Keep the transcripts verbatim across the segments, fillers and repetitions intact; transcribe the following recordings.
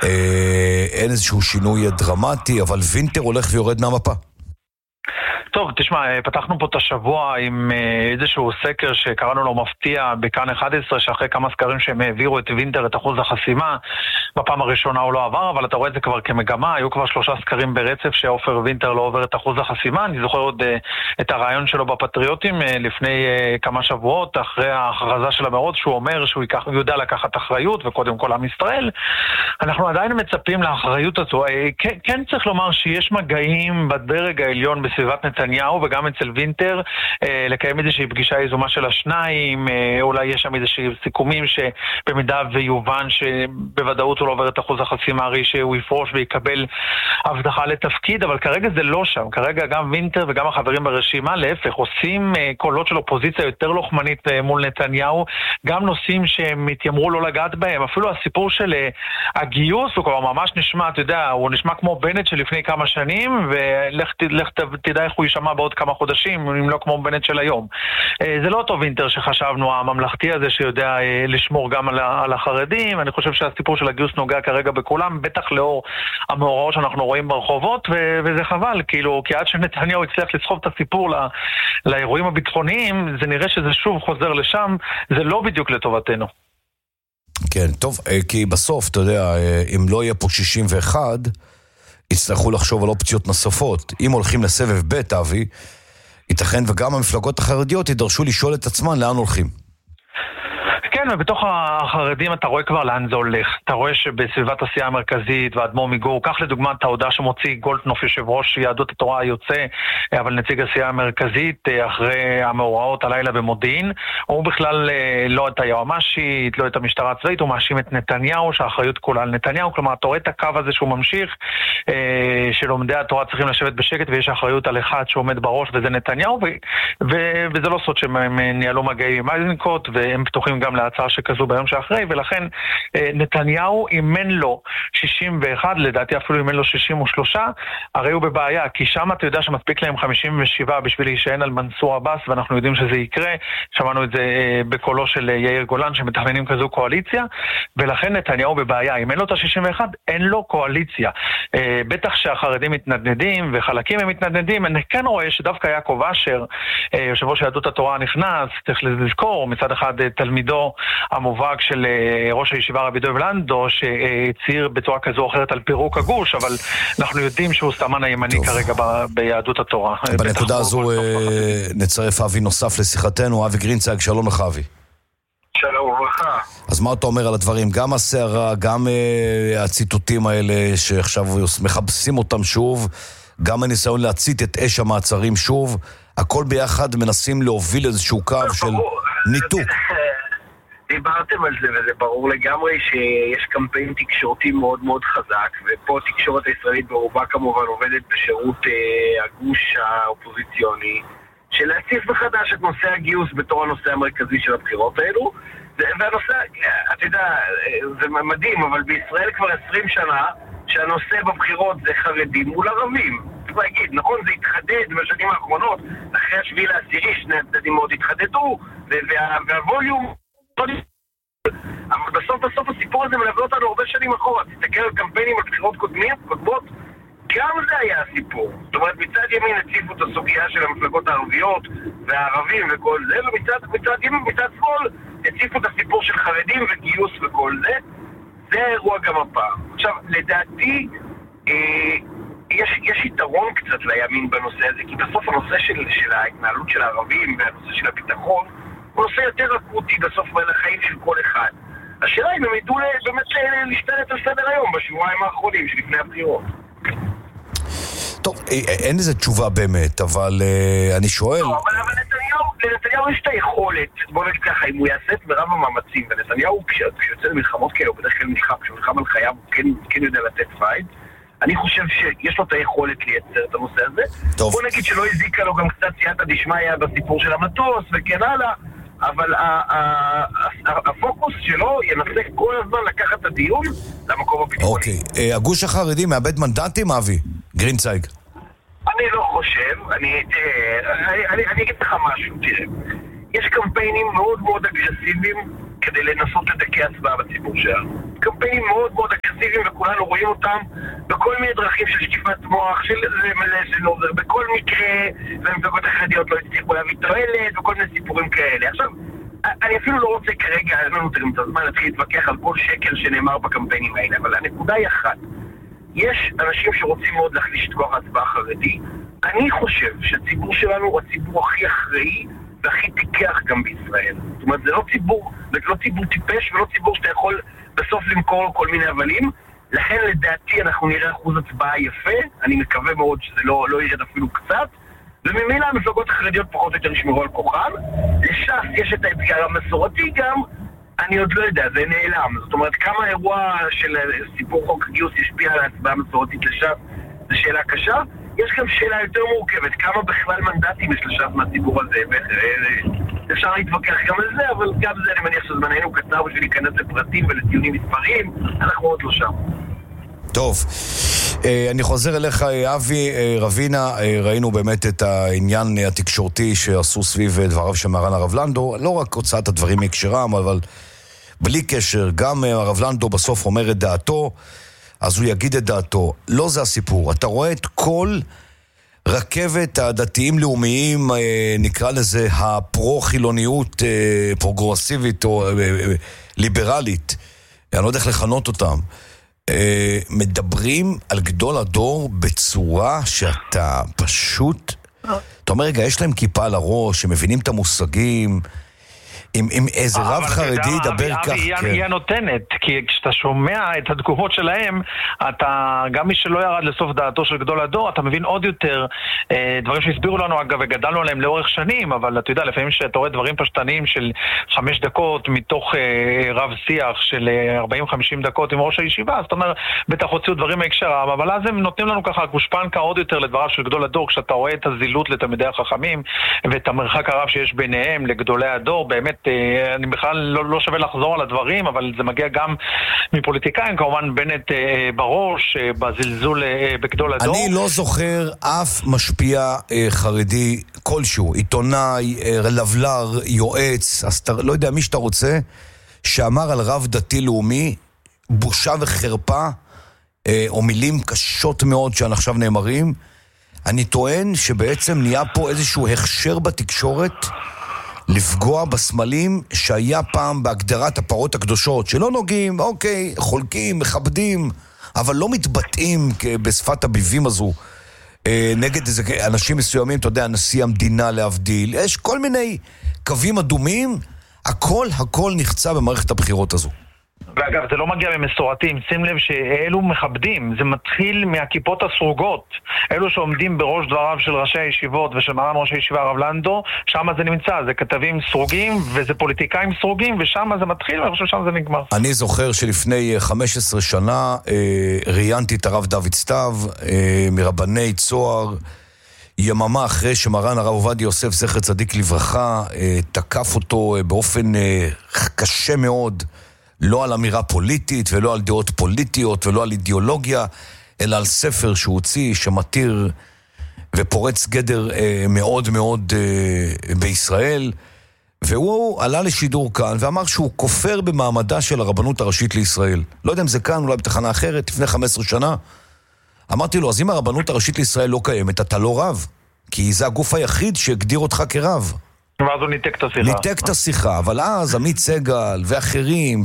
אין איזשהו שינוי דרמטי, אבל וינטר הולך ויורד מהמפה. טוב, תשמע, פתחנו פה את השבוע עם איזשהו סקר שקראנו לו מפתיע בכאן אחת עשרה, שאחרי כמה סקרים שהם העבירו את וינטר את אחוז החסימה, בפעם הראשונה הוא לא עבר, אבל אתה רואה את זה כבר כמגמה, היו כבר שלושה סקרים ברצף שאופר וינטר לא עובר את אחוז החסימה. אני זוכר עוד את הרעיון שלו בפטריוטים לפני כמה שבועות, אחרי ההכרזה של המרוץ, שהוא אומר שהוא ייקח, יודע לקחת אחריות, וקודם כל עם ישראל. אנחנו עדיין מצפים לאחריות הזו. כן, כן צריך לומר שיש מגעים בדרג העליון בסביבת נתניהו וגם אצל וינטר לקיים איזושהי פגישה יזומה של השניים, אולי יש שם איזושהי סיכומים שבמידה ויובן שבוודאות הוא לא עובר את אחוז החסימה, הרי שהוא יפרוש ויקבל הבטחה לתפקיד, אבל כרגע זה לא שם. כרגע גם וינטר וגם החברים ברשימה להפך עושים קולות של אופוזיציה יותר לוחמנית מול נתניהו, גם נושאים שהם התיימרו לא לגעת בהם. אפילו הסיפור של הגיוס הוא כבר ממש נשמע, אתה יודע, הוא נשמע כמו בנט שלפני כמה שנים, ולך תדע איך הוא יישמע בעוד כמה חודשים, אם לא כמו בנט של היום. זה לא אותו וינטר שחשבנו, הממלכתי הזה שיודע לשמור גם על החרדים. אני חושב שהסיפור של הגיוס נוגע כרגע בכולם, בטח לאור המאורעות שאנחנו רואים ברחובות, וזה חבל, כאילו, כי עד שנתניהו הצליח לסחוב את הסיפור לאירועים הביטחוניים, זה נראה שזה שוב חוזר לשם, זה לא בדיוק לטובתנו. כן, טוב, כי בסוף, אתה יודע, אם לא יהיה פה שישים ואחת, יצטרכו לחשוב על אופציות נוספות. אם הולכים לסבב ב' אבי, ייתכן וגם המפלגות החרדיות ידרשו לשאול את עצמן לאן הולכים. כן, ובתוך החרדים אתה רואה כבר לאן זה הולך. אתה רואה שבסביבת הסיעה המרכזית והאדמו"ר מגור, כך לדוגמה את ההודעה שמוציא גולדקנופ יושב ראש יהדות התורה היוצא, אבל נציג הסיעה המרכזית אחרי המאורעות הלילה במודיעין, הוא בכלל לא את היועמ"שית, לא את המשטרה הצבאית, הוא מאשים את נתניהו, שהאחריות כולה על נתניהו. כלומר, אתה רואה את הקו הזה שהוא ממשיך, שלומדי התורה צריכים לשבת בשקט ויש אחריות על אחד שעומד בראש, וזה נתניהו, ו- ו- וזה לא סוד שהם ניהלו מגעים עם איזנקוט, והם פתוחים גם להצעה שכזו ביום שאחרי, ולכן נתניהו אימן לו שישים ואחת, לדעתי אפילו אימן לו שישים ושלוש, הרי הוא בבעיה, כי שם אתה יודע שמספיק להם חמישים ושבע בשביל להישען על מנסור עבאס, ואנחנו יודעים שזה יקרה. שמענו את זה בקולו של יאיר גולן שמתכננים כזו קואליציה, ולכן נתניהו בבעיה. אם אין לו את ה-שישים ואחת, אין לו קואליציה. בטח שהחרדים מתנדנדים וחלקים הם מתנדנדים. אני כן רואה שדווקא יעקב אשר, יושב ראש יהדות התורה נכנס, צריך לזכור מצד אחד תלמידו המובהק של ראש הישיבה רבי דב לנדו, שהצהיר בצורה כזו או אחרת על פירוק הגוש, אבל אנחנו יודעים שהוא סמן הימני טוב. כרגע ב- ביהדות התורה. בנקודה הזו נצרף אבי נוסף לשיחתנו, אבי גרינצייג, שלום לך אבי. שלום וברכה. אז מה אתה אומר על הדברים? גם הסערה, גם uh, הציטוטים האלה שעכשיו מחפשים אותם שוב, גם הניסיון להצית את אש המעצרים שוב, הכל ביחד מנסים להוביל איזשהו קו של ניתוק. דיברתם על זה, וזה ברור לגמרי שיש קמפיין תקשורתי מאוד מאוד חזק, ופה תקשורת הישראלית ברובה כמובן עובדת בשירות אה, הגוש האופוזיציוני, של להציף מחדש את נושא הגיוס בתור הנושא המרכזי של הבחירות האלו, והנושא, אתה יודע, זה מדהים, אבל בישראל כבר עשרים שנה שהנושא בבחירות זה חרדים מול ערבים. צריך להגיד, נכון, זה התחדד בשנים האחרונות, אחרי השביעי לעשירי שני הצדדים מאוד התחדדו, וה, והווליום אבל בסוף בסוף הסיפור הזה מלווה אותנו הרבה שנים אחורה. תסתכל על קמפיינים על בחירות קודמות, קודמות, גם זה היה הסיפור. זאת אומרת, מצד ימין הציפו את הסוגיה של המפלגות הערביות והערבים וכל זה, ומצד מצד ימין, מצד שמאל הציפו את הסיפור של חרדים וגיוס וכל זה. זה האירוע גם הפעם. עכשיו, לדעתי אה, יש, יש יתרון קצת לימין בנושא הזה, כי בסוף הנושא של, של ההתנהלות של הערבים והנושא של הביטחון הוא נושא יותר אקוטי בסוף מהחיים של כל אחד. השאלה היא, הם ידעו באמת להשתלט על סדר היום בשבועיים האחרונים שלפני הבחירות. טוב, אין איזה תשובה באמת, אבל uh, אני שואל... לא, אבל, אבל נתניהו, לנתניהו יש את היכולת, בוא נגיד ככה, אם הוא יעשה את מרב המאמצים, ונתניהו כשיוצא למלחמות כאלה, הוא בדרך כלל מלחם, כשמלחם על חייו הוא כן, כן יודע לתת פייט, אני חושב שיש לו את היכולת לייצר את הנושא הזה. טוב. בוא נגיד שלא הזיקה לו גם קצת סייעתא דשמיא בסיפור של המטוס וכן הלאה, אבל הפוקוס שלו ינסה כל הזמן לקחת את הדיון למקום הביטחוני. אוקיי, הגוש החרדי מאבד מנדטים, אבי? גרינצייג. אני לא חושב, אני, אני, אני, אני אגיד לך משהו, תראה. יש קמפיינים מאוד מאוד אגרסיביים כדי לנסות לדכא הצבעה בציבור שלנו. קמפיינים מאוד מאוד אגרסיביים וכולנו רואים אותם בכל מיני דרכים של שטיפת מוח, של נוזר, בכל מקרה, והמפלגות החרדיות לא הצליחו להביא תועלת וכל מיני סיפורים כאלה. עכשיו, אני אפילו לא רוצה כרגע, אין לנו את הזמן להתחיל להתווכח על כל שקל שנאמר בקמפיינים האלה, אבל הנקודה היא אחת. יש אנשים שרוצים מאוד להחליש את כוח ההצבעה החרדי. אני חושב שהציבור שלנו הוא הציבור הכי אחראי והכי תיקח גם בישראל. זאת אומרת, זה לא ציבור, זה לא ציבור טיפש ולא ציבור שאתה יכול בסוף למכור לו כל מיני הבלים. לכן לדעתי אנחנו נראה אחוז הצבעה יפה, אני מקווה מאוד שזה לא, לא ירד אפילו קצת, וממילא המפלגות החרדיות פחות או יותר נשמרו על כוחם. לש"ס יש את האתגר המסורתי גם, אני עוד לא יודע, זה נעלם. זאת אומרת, כמה אירוע של סיפור חוק הגיוס ישפיע על ההצבעה המסורתית לש"ס, זו שאלה קשה. יש גם שאלה יותר מורכבת, כמה בכלל מנדטים יש לש"ס מהציבור הזה, אפשר להתווכח גם על זה, אבל גם זה אני מניח שזמננו קצר בשביל להיכנס לפרטים ולטיעונים מספריים, אנחנו עוד לא שם. טוב, אני חוזר אליך אבי רבינה, ראינו באמת את העניין התקשורתי שעשו סביב דבריו של מרן הרב לנדו, לא רק הוצאת הדברים מהקשרם, אבל בלי קשר, גם הרב לנדו בסוף אומר את דעתו, אז הוא יגיד את דעתו. לא זה הסיפור. אתה רואה את כל רכבת הדתיים לאומיים, נקרא לזה הפרו-חילוניות פרוגרסיבית או ליברלית, אני לא יודע איך לכנות אותם, מדברים על גדול הדור בצורה שאתה פשוט, אתה אומר רגע, יש להם כיפה על הראש, הם מבינים את המושגים, אם, אם איזה רב חרדי ידבר כך, היא, כן. היא הנותנת, כי כשאתה שומע את התגובות שלהם, אתה, גם מי שלא ירד לסוף דעתו של גדול הדור, אתה מבין עוד יותר אה, דברים שהסבירו לנו, אגב, וגדלנו עליהם לאורך שנים, אבל אתה יודע, לפעמים שאתה רואה דברים פשטניים של חמש דקות מתוך אה, רב שיח של ארבעים חמישים דקות עם ראש הישיבה, אז אתה אומר, בטח הוציאו דברים מהקשרם, אבל אז הם נותנים לנו ככה גושפנקה עוד יותר לדבריו של גדול הדור, כשאתה רואה את הזילות לתלמידי החכמים, ואת המרחק הרב שיש ביניהם לגדולי הדור, באמת אני בכלל לא, לא שווה לחזור על הדברים, אבל זה מגיע גם מפוליטיקאים, כמובן בנט בראש, בזלזול בגדול הדור. אני לא זוכר אף משפיע חרדי כלשהו, עיתונאי, לבלר, יועץ, לא יודע מי שאתה רוצה, שאמר על רב דתי לאומי, בושה וחרפה, או מילים קשות מאוד שעכשיו נאמרים. אני טוען שבעצם נהיה פה איזשהו הכשר בתקשורת, לפגוע בסמלים שהיה פעם בהגדרת הפרות הקדושות, שלא נוגעים, אוקיי, חולקים, מכבדים, אבל לא מתבטאים בשפת הביבים הזו, אה, נגד איזה אנשים מסוימים, אתה יודע, נשיא המדינה להבדיל, יש כל מיני קווים אדומים, הכל הכל נחצה במערכת הבחירות הזו. ואגב, זה לא מגיע ממסורתים, שים לב שאלו מכבדים, זה מתחיל מהכיפות הסרוגות, אלו שעומדים בראש דבריו של ראשי הישיבות ושל מרן ראש הישיבה הרב לנדו, שם זה נמצא, זה כתבים סרוגים וזה פוליטיקאים סרוגים, ושם זה מתחיל ואני חושב שם זה נגמר. אני זוכר שלפני חמש עשרה שנה אה, ראיינתי את הרב דוד סתיו אה, מרבני צוהר, יממה אחרי שמרן הרב עובדיה יוסף זכר צדיק לברכה אה, תקף אותו אה, באופן אה, קשה מאוד, לא על אמירה פוליטית ולא על דעות פוליטיות ולא על אידיאולוגיה, אלא על ספר שהוא הוציא שמתיר ופורץ גדר אה, מאוד מאוד אה, בישראל, והוא עלה לשידור כאן ואמר שהוא כופר במעמדה של הרבנות הראשית לישראל. לא יודע אם זה כאן, אולי בתחנה אחרת, לפני חמש עשרה שנה. אמרתי לו, אז אם הרבנות הראשית לישראל לא קיימת, אתה לא רב, כי זה הגוף היחיד שהגדיר אותך כרב. ואז הוא ניתק את השיחה. ניתק את השיחה, אבל אז עמית סגל ואחרים,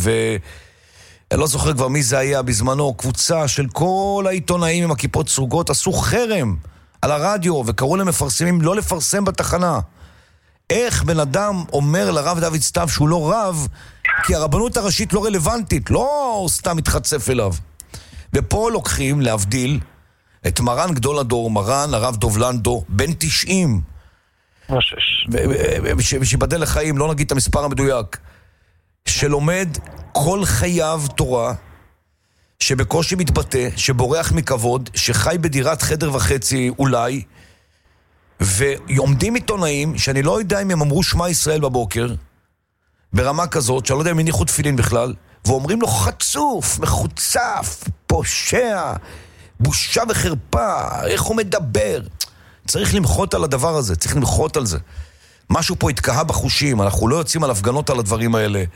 ואני לא זוכר כבר מי זה היה בזמנו, קבוצה של כל העיתונאים עם הכיפות סרוגות, עשו חרם על הרדיו, וקראו להם מפרסמים לא לפרסם בתחנה. איך בן אדם אומר לרב דוד סתיו שהוא לא רב, כי הרבנות הראשית לא רלוונטית, לא סתם מתחצף אליו. ופה לוקחים להבדיל את מרן גדול הדור, מרן הרב דוב לנדו, בן תשעים, ושיבדל לחיים, לא נגיד את המספר המדויק, שלומד כל חייו תורה, שבקושי מתבטא, שבורח מכבוד, שחי בדירת חדר וחצי אולי, ועומדים עיתונאים שאני לא יודע אם הם אמרו שמע ישראל בבוקר, ברמה כזאת שאני לא יודע אם הניחו תפילין בכלל, ואומרים לו חצוף, מחוצף, פושע, בושה וחרפה, איך הוא מדבר. צריך למחות על הדבר הזה, צריך למחות על זה. משהו פה התקהה בחושים, אנחנו לא יוצאים על הפגנות על הדברים האלה.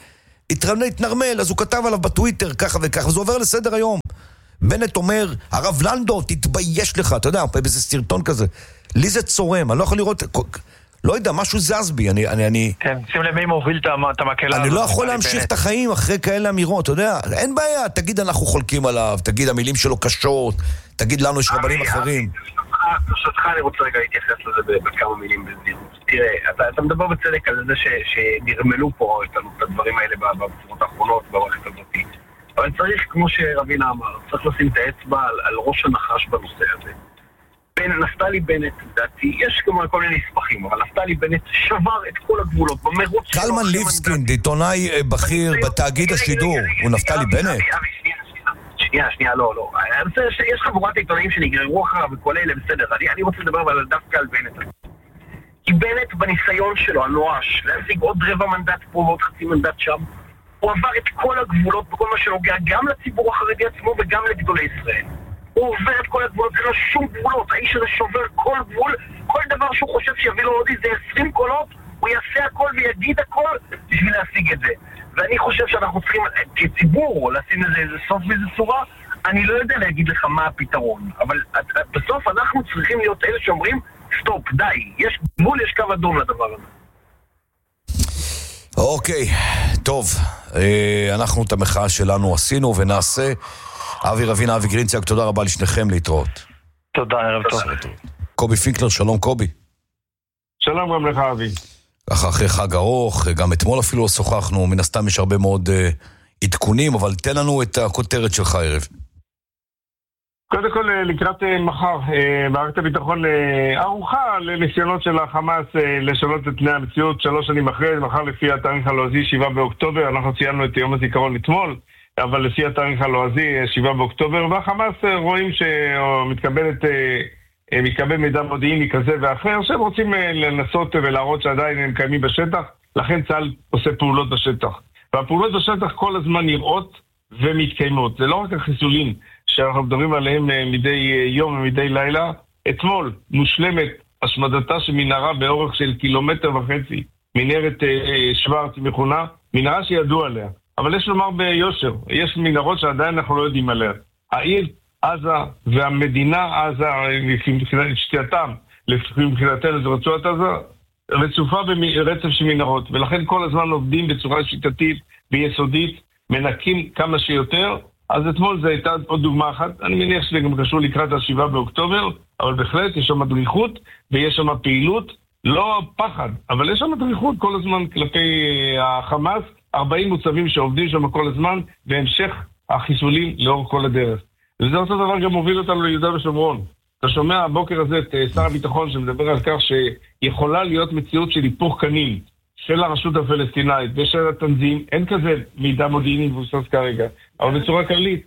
התנרמל, אז הוא כתב עליו בטוויטר ככה וככה, וזה עובר לסדר היום. בנט אומר, הרב לנדו, תתבייש לך, אתה יודע, באיזה סרטון כזה. לי זה צורם, אני לא יכול לראות, לא יודע, משהו זז בי, אני, אני, אני... כן, שים למי מוביל את המקלה. אני לא יכול להמשיך את החיים אחרי כאלה אמירות, אתה יודע, אין בעיה, תגיד אנחנו חולקים עליו, תגיד המילים שלו קשות, תגיד לנו יש רבנים אחרים. ברשותך אני רוצה רגע להתייחס לזה בכמה מילים בזהירות. תראה, אתה, אתה מדבר בצדק על זה ש, שנרמלו פה את הדברים האלה בבחירות האחרונות, במערכת הזאת. אבל צריך, כמו שרבינה אמר, צריך לשים את האצבע על, על ראש הנחש בנושא הזה. בין נפתלי בנט, דעתי, יש כמובן כל מיני נספחים, אבל נפתלי בנט שבר את כל הגבולות במרוץ שלו. קלמן ליבסקינד, עיתונאי בכיר בתאגיד השידור, הוא נפתלי בנט? שנייה, שנייה, לא, לא. יש חבורת עיתונאים שנגררו אחריו וכל אלה, בסדר. אני רוצה לדבר דווקא על בנט. כי בנט בניסיון שלו, הנואש, להשיג עוד רבע מנדט פה ועוד חצי מנדט שם, הוא עבר את כל הגבולות בכל מה שנוגע גם לציבור החרדי עצמו וגם לגדולי ישראל. הוא עובר את כל הגבולות, אין לו שום גבולות. האיש הזה שובר כל גבול, כל דבר שהוא חושב שיביא לו עוד איזה עשרים קולות, הוא יעשה הכל ויגיד הכל בשביל להשיג את זה. ואני חושב שאנחנו צריכים כציבור לשים לזה איזה סוף באיזה צורה. אני לא יודע להגיד לך מה הפתרון, אבל בסוף אנחנו צריכים להיות אלה שאומרים סטופ, די, יש גבול, יש קו אדום לדבר הזה. אוקיי, טוב, אנחנו את המחאה שלנו עשינו ונעשה. אבי רבינה, אבי גרינצייג, תודה רבה לשניכם, להתראות. תודה, ערב טוב. קובי פינקלר, שלום קובי. שלום גם לך אבי. ככה אחרי חג ארוך, גם אתמול אפילו שוחחנו, מן הסתם יש הרבה מאוד uh, עדכונים, אבל תן לנו את הכותרת שלך הערב. קודם כל לקראת מחר, מערכת הביטחון ערוכה לניסיונות של החמאס לשנות את פני המציאות שלוש שנים אחרי, מחר לפי התאריך הלועזי שבעה באוקטובר, אנחנו ציינו את יום הזיכרון אתמול, אבל לפי התאריך הלועזי שבעה באוקטובר, והחמאס רואים שמתקבלת מתקבל מידע מודיעיני כזה ואחר, שהם רוצים לנסות ולהראות שעדיין הם קיימים בשטח, לכן צה"ל עושה פעולות בשטח. והפעולות בשטח כל הזמן נראות ומתקיימות. זה לא רק החיסולים שאנחנו מדברים עליהם מדי יום ומדי לילה. אתמול מושלמת השמדתה של מנהרה באורך של קילומטר וחצי, מנהרת שוורץ מכונה, מנהרה שידוע עליה. אבל יש לומר ביושר, יש מנהרות שעדיין אנחנו לא יודעים עליה. העיר עזה והמדינה עזה, שתייתם, מבחינתנו זה רצועת עזה, רצופה ברצף של מנהרות, ולכן כל הזמן עובדים בצורה שיטתית ויסודית, מנקים כמה שיותר. אז אתמול זה הייתה עוד דוגמה אחת, אני מניח שזה גם קשור לקראת השבעה באוקטובר, אבל בהחלט יש שם מדריכות ויש שם פעילות, לא פחד, אבל יש שם מדריכות כל הזמן כלפי החמאס, ארבעים מוצבים שעובדים שם כל הזמן, והמשך החיסולים לאור כל הדרך. וזה אותו דבר גם מוביל אותנו ליהודה ושומרון. אתה שומע הבוקר הזה את שר הביטחון שמדבר על כך שיכולה להיות מציאות של היפוך קנים של הרשות הפלסטינאית ושל התנזים, אין כזה מידע מודיעיני מבוסס כרגע, אבל בצורה כללית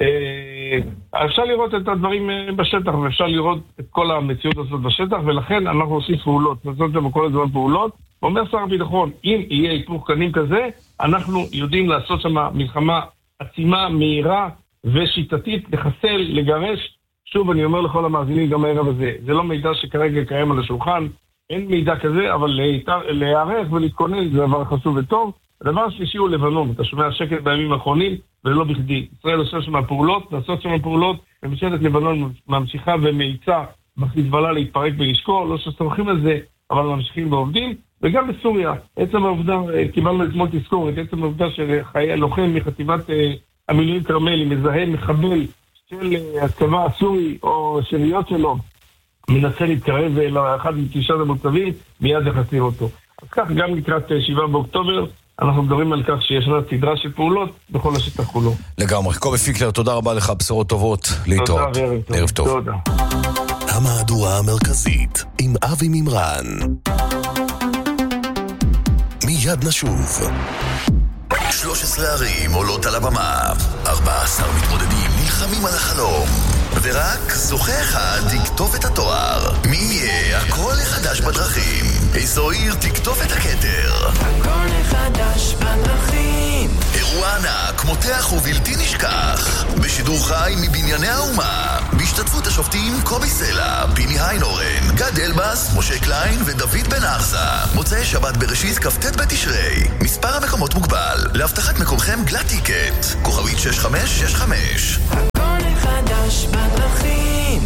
אה, אפשר לראות את הדברים בשטח ואפשר לראות את כל המציאות הזאת בשטח, ולכן אנחנו עושים פעולות, נעשות שם כל הזמן פעולות. ואומר שר הביטחון, אם יהיה היפוך קנים כזה, אנחנו יודעים לעשות שם מלחמה עצימה, מהירה ושיטתית, לחסל, לגרש. שוב, אני אומר לכל המאזינים גם הערב הזה, זה לא מידע שכרגע קיים על השולחן, אין מידע כזה, אבל להיערך ולהתכונן זה דבר חשוב וטוב. הדבר השלישי הוא לבנון, אתה שומע שקט בימים האחרונים, ולא בכדי. ישראל עושה שם פעולות, לעשות שם פעולות, וממשלת לבנון ממשיכה ומאיצה בחיזבאללה להתפרק ולשקור, לא שסמכים על זה, אבל ממשיכים ועובדים. וגם בסוריה, עצם העובדה, קיבלנו אתמול תזכורת, עצם העובדה שחיי לוחם מחטיבת המילואים כרמלי, מזהה מחבל של הצבא הסורי או שריות שלו, מנסה להתקרב לאחד מתשעת המוצבים, מיד יחסיר אותו. אז כך גם לקראת שבעה באוקטובר, אנחנו מדברים על כך שישנה סדרה של פעולות בכל השטח כולו. לגמרי. קובי פינקלר, תודה רבה לך, בשורות טובות, להתראות. תודה וערב טוב. ערב טוב. תודה. המהדורה המרכזית עם אבי מימרן. מיד נשוב. שלוש עשרה ערים עולות על הבמה, ארבעה עשר מתמודדים נלחמים על החלום, ורק זוכה אחד יכתוב את התואר. מי יהיה הקול החדש בדרכים? איזו עיר תכתוב את הכתר? הקול החדש בדרכים. אירוע ענק, מותח ובלתי נשכח, בשידור חי מבנייני האומה, משתתפים בהשתתפות השופטים קובי סלע, פיני היינורן, גד אלבאס, משה קליין ודוד בן ארזה. מוצאי שבת בראשית כ"ט בתשרי. מספר המקומות מוגבל. להבטחת מקומכם גלת טיקט. כוכבית שש חמש שש חמש. הכל חדש בדרכים.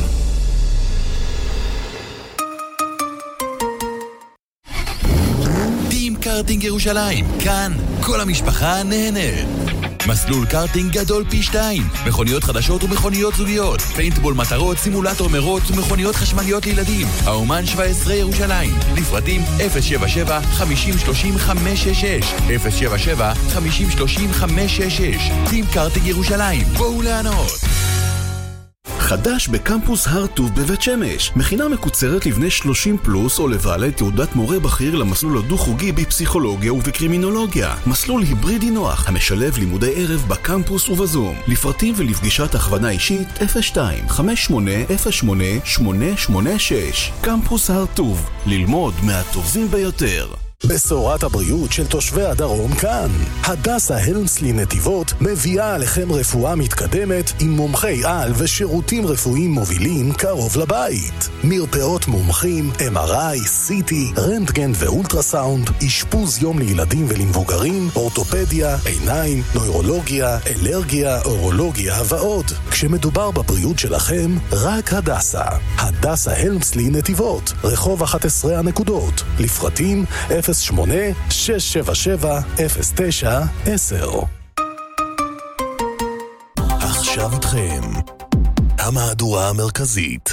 טים קארטינג ירושלים, כאן כל המשפחה נהנית. מסלול קארטינג גדול פי שתיים, מכוניות חדשות ומכוניות זוגיות, פיינטבול מטרות, סימולטור מרוץ ומכוניות חשמליות לילדים. האומן שבע עשרה ירושלים, לפרטים אפס שבע שבע חמישים שלושים חמש שש שש, אפס שבע שבע חמישים שלושים חמש שש שש. טים קארטינג ירושלים, בואו לענות. חדש בקמפוס הר טוב בבית שמש, מכינה מקוצרת לבני שלושים פלוס או לבעלי תעודת מורה בכיר למסלול הדו-חוגי בפסיכולוגיה ובקרימינולוגיה. מסלול היברידי נוח המשלב לימודי ערב בקמפוס ובזום. לפרטים ולפגישת הכוונה אישית אפס שתיים חמש שמונה אפס שמונה שמונה שמונה שש. קמפוס הר טוב, ללמוד מהטובים ביותר. בשורת הבריאות של תושבי הדרום כאן. הדסה הלמסלי נתיבות מביאה עליכם רפואה מתקדמת עם מומחי על ושירותים רפואיים מובילים קרוב לבית. מרפאות מומחים, אם אר איי, סי טי, רנטגן ואולטרסאונד, אשפוז יום לילדים ולמבוגרים, אורתופדיה, עיניים, נוירולוגיה, אלרגיה, אורולוגיה ועוד. כשמדובר בבריאות שלכם, רק הדסה. הדסה הלמסלי נתיבות, רחוב אחת עשרה הנקודות. לפרטים אפס שמונה שש שבע שבע אפס תשע עשר. עכשיו איתכם המהדורה המרכזית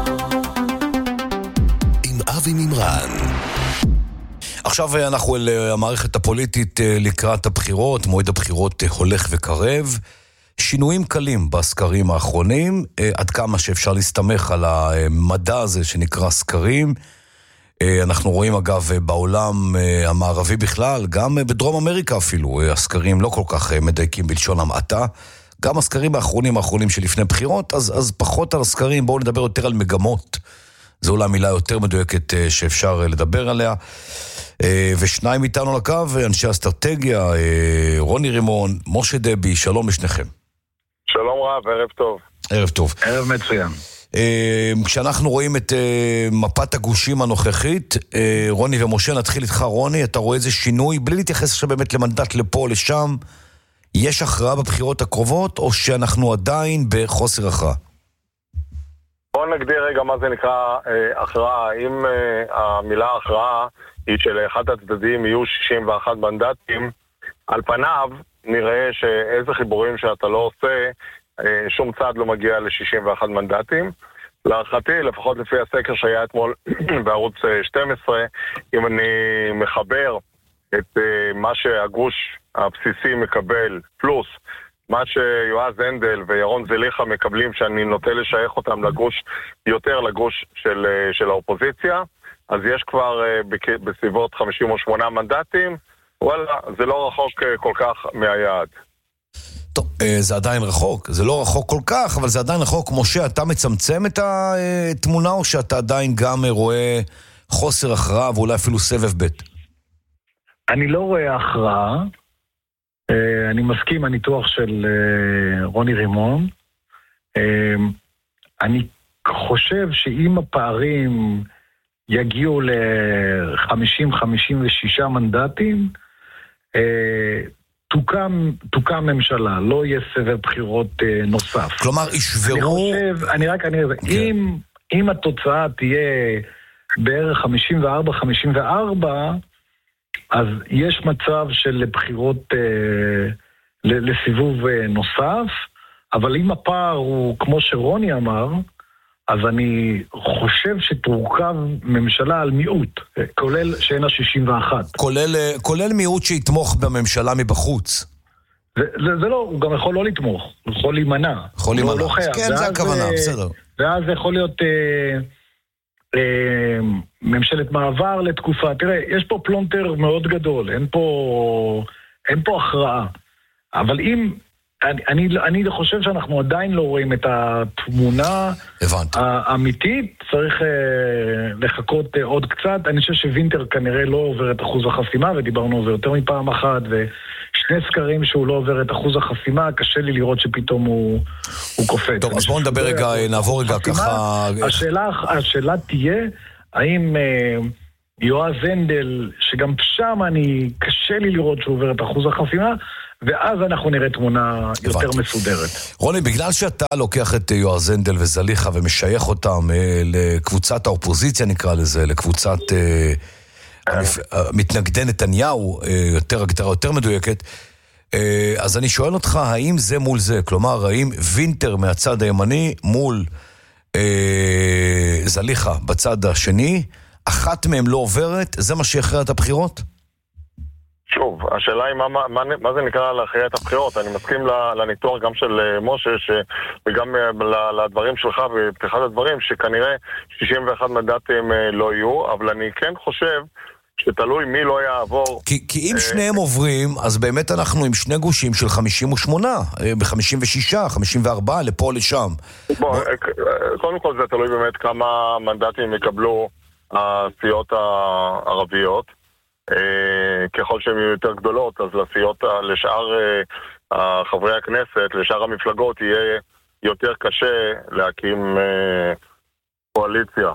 עם אבי מימרן. עכשיו אנחנו אל המערכת הפוליטית לקראת הבחירות, מועד הבחירות הולך וקרב. שינויים קלים בסקרים האחרונים, עד כמה שאפשר להסתמך על המדע הזה שנקרא סקרים. אנחנו רואים אגב בעולם המערבי בכלל, גם בדרום אמריקה אפילו, הסקרים לא כל כך מדייקים בלשון המעטה. גם הסקרים האחרונים האחרונים שלפני בחירות, אז, אז פחות על הסקרים, בואו נדבר יותר על מגמות. זו אולי מילה יותר מדויקת שאפשר לדבר עליה. ושניים איתנו לקו, אנשי אסטרטגיה, רוני רימון, משה דבי, שלום לשניכם. שלום רב, ערב טוב. ערב טוב. ערב מצוין. כשאנחנו רואים את מפת הגושים הנוכחית, רוני ומשה, נתחיל איתך רוני, אתה רואה איזה שינוי, בלי להתייחס עכשיו באמת למנדט לפה או לשם, יש הכרעה בבחירות הקרובות, או שאנחנו עדיין בחוסר הכרעה? בוא נגדיר רגע מה זה נקרא הכרעה. אם המילה הכרעה היא שלאחד הצדדים יהיו שישים ואחת מנדטים, על פניו נראה שאיזה חיבורים שאתה לא עושה, שום צד לא מגיע ל-שישים ואחת מנדטים. להערכתי, לפחות לפי הסקר שהיה אתמול בערוץ שתים עשרה, אם אני מחבר את מה שהגוש הבסיסי מקבל, פלוס מה שיועז הנדל וירון זליחה מקבלים, שאני נוטה לשייך אותם לגוש, יותר לגוש של, של האופוזיציה, אז יש כבר בסביבות חמישים ושמונה מנדטים. וואלה, זה לא רחוק כל כך מהיעד. טוב, זה עדיין רחוק, זה לא רחוק כל כך, אבל זה עדיין רחוק. משה, אתה מצמצם את התמונה, או שאתה עדיין גם רואה חוסר הכרעה, ואולי אפילו סבב ב'? אני לא רואה הכרעה. אני מסכים הניתוח של רוני רימון. אני חושב שאם הפערים יגיעו ל-חמישים חמישים ושש מנדטים, תוקם, תוקם ממשלה, לא יהיה סבב בחירות נוסף. כלומר, ישברו... אני חושב, אני רק, אני... Okay. אם, אם התוצאה תהיה בערך חמישים וארבע חמישים וארבע, אז יש מצב של בחירות אה, לסיבוב אה, נוסף, אבל אם הפער הוא כמו שרוני אמר, אז אני חושב שתורכב ממשלה על מיעוט, כולל שאין ה-שישים ואחת. כולל, כולל מיעוט שיתמוך בממשלה מבחוץ. זה, זה, זה לא, הוא גם יכול לא לתמוך, הוא יכול להימנע. יכול להימנע. לא, לא חייב. כן, זה הכוונה, בסדר. ואז זה יכול להיות אה, אה, ממשלת מעבר לתקופה. תראה, יש פה פלונטר מאוד גדול, אין פה, אין פה הכרעה. אבל אם... אני, אני, אני חושב שאנחנו עדיין לא רואים את התמונה האמיתית, צריך אה, לחכות אה, עוד קצת. אני חושב שווינטר כנראה לא עובר את אחוז החסימה, ודיברנו על זה יותר מפעם אחת, שני סקרים שהוא לא עובר את אחוז החסימה, קשה לי לראות שפתאום הוא, הוא קופץ. טוב, אז בואו נדבר רגע, נעבור רגע ככה... השאלה, השאלה תהיה, האם אה, יועז הנדל, שגם שם אני, קשה לי לראות שהוא עובר את אחוז החסימה, ואז אנחנו נראה תמונה יותר מסודרת. רוני, בגלל שאתה לוקח את יועז הנדל וזליכה ומשייך אותם אה, לקבוצת האופוזיציה, נקרא לזה, לקבוצת אה, המפ... מתנגדי נתניהו, אה, יותר הגדרה יותר מדויקת, אה, אז אני שואל אותך, האם זה מול זה? כלומר, האם וינטר מהצד הימני מול אה, זליכה בצד השני, אחת מהם לא עוברת, זה מה שיכריע את הבחירות? שוב, השאלה היא מה, מה, מה, מה זה נקרא להכריע את הבחירות. אני מסכים לניתוח גם של משה ש, וגם לדברים שלך בפתיחת הדברים, שכנראה שישים ואחד מנדטים לא יהיו, אבל אני כן חושב שתלוי מי לא יעבור. כי, כי אם שניהם עוברים, אז באמת אנחנו עם שני גושים של חמישים ושמונה, ב-חמישים ושש, חמישים וארבע, לפה או לשם. בוא, קודם כל זה תלוי באמת כמה מנדטים יקבלו הסיעות הערביות. ככל שהן יהיו יותר גדולות, אז לסיעות, לשאר חברי הכנסת, לשאר המפלגות, יהיה יותר קשה להקים קואליציה.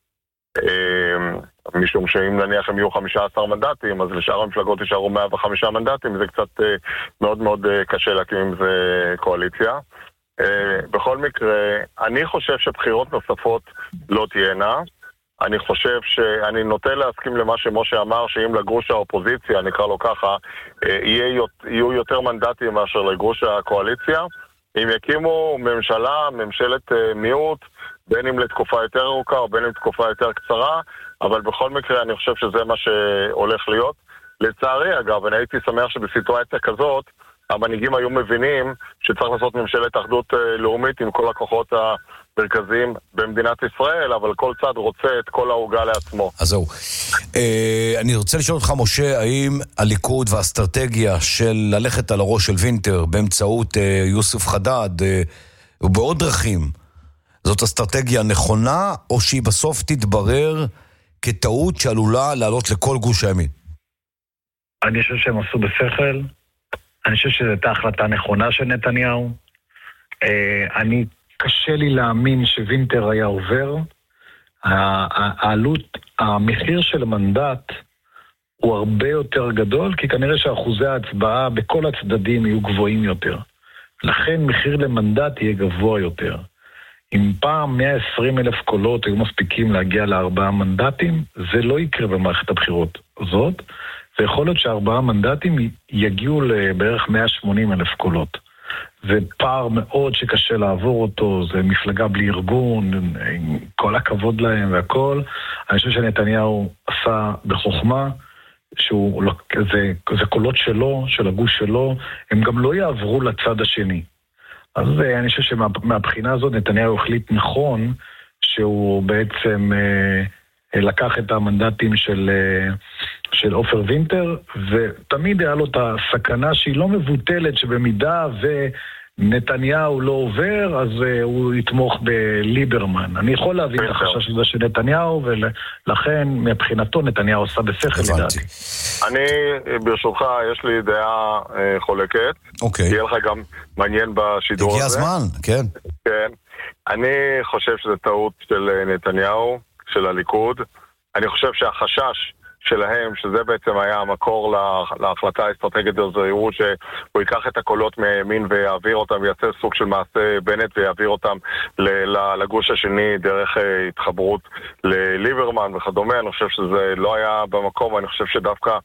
משום שאם נניח הם יהיו חמישה עשר מנדטים, אז לשאר המפלגות יישארו מאה וחמישה מנדטים, זה קצת מאוד מאוד קשה להקים עם זה קואליציה. בכל מקרה, אני חושב שבחירות נוספות לא תהיינה. אני חושב שאני נוטה להסכים למה שמשה אמר, שאם לגרוש האופוזיציה, נקרא לו ככה, יהיה, יהיו יותר מנדטים מאשר לגרוש הקואליציה. אם יקימו ממשלה, ממשלת מיעוט, בין אם לתקופה יותר ארוכה או בין אם לתקופה יותר קצרה, אבל בכל מקרה אני חושב שזה מה שהולך להיות. לצערי אגב, אני הייתי שמח שבסיטואציה כזאת, המנהיגים היו מבינים שצריך לעשות ממשלת אחדות לאומית עם כל הכוחות המרכזיים במדינת ישראל, אבל כל צד רוצה את כל העוגה לעצמו. אז זהו. אני רוצה לשאול אותך, משה, האם הליכוד והאסטרטגיה של ללכת על הראש של וינטר באמצעות יוסף חדד ובעוד דרכים, זאת אסטרטגיה נכונה, או שהיא בסוף תתברר כטעות שעלולה לעלות לכל גוש הימין? אני חושב שהם עשו בשכל. אני חושב שזו הייתה החלטה נכונה של נתניהו. אני, קשה לי להאמין שווינטר היה עובר. העלות, המחיר של מנדט הוא הרבה יותר גדול, כי כנראה שאחוזי ההצבעה בכל הצדדים יהיו גבוהים יותר. לכן מחיר למנדט יהיה גבוה יותר. אם פעם מאה ועשרים אלף קולות היו מספיקים להגיע לארבעה מנדטים, זה לא יקרה במערכת הבחירות הזאת. זה יכול להיות שארבעה מנדטים יגיעו לבערך מאה ושמונים אלף קולות. זה פער מאוד שקשה לעבור אותו, זה מפלגה בלי ארגון, עם כל הכבוד להם והכל. אני חושב שנתניהו עשה בחוכמה, שהוא, זה, זה קולות שלו, של הגוש שלו, הם גם לא יעברו לצד השני. אז אני חושב שמהבחינה הזאת נתניהו החליט נכון, שהוא בעצם אה, לקח את המנדטים של... אה, של אופר וינטר, ותמיד היה לו את הסכנה שהיא לא מבוטלת, שבמידה ונתניהו לא עובר, אז הוא יתמוך בליברמן. אני יכול להבין את החשש הזה של נתניהו, ולכן מבחינתו נתניהו עושה בשכל לדעתי. אני, ברשותך, יש לי דעה חולקת. אוקיי. תהיה לך גם מעניין בשידור הזה. הגיע הזמן, כן. כן. אני חושב שזה טעות של נתניהו, של הליכוד. אני חושב שהחשש שלהם, שזה בעצם היה המקור להחלטה האסטרטגית הזו, שהוא שהוא ייקח את הקולות מימין ויעביר אותם, ויעשה סוג של מעשה בנט ויעביר אותם לגוש השני דרך התחברות לליברמן וכדומה. אני חושב שזה לא היה במקום, אני חושב שדווקא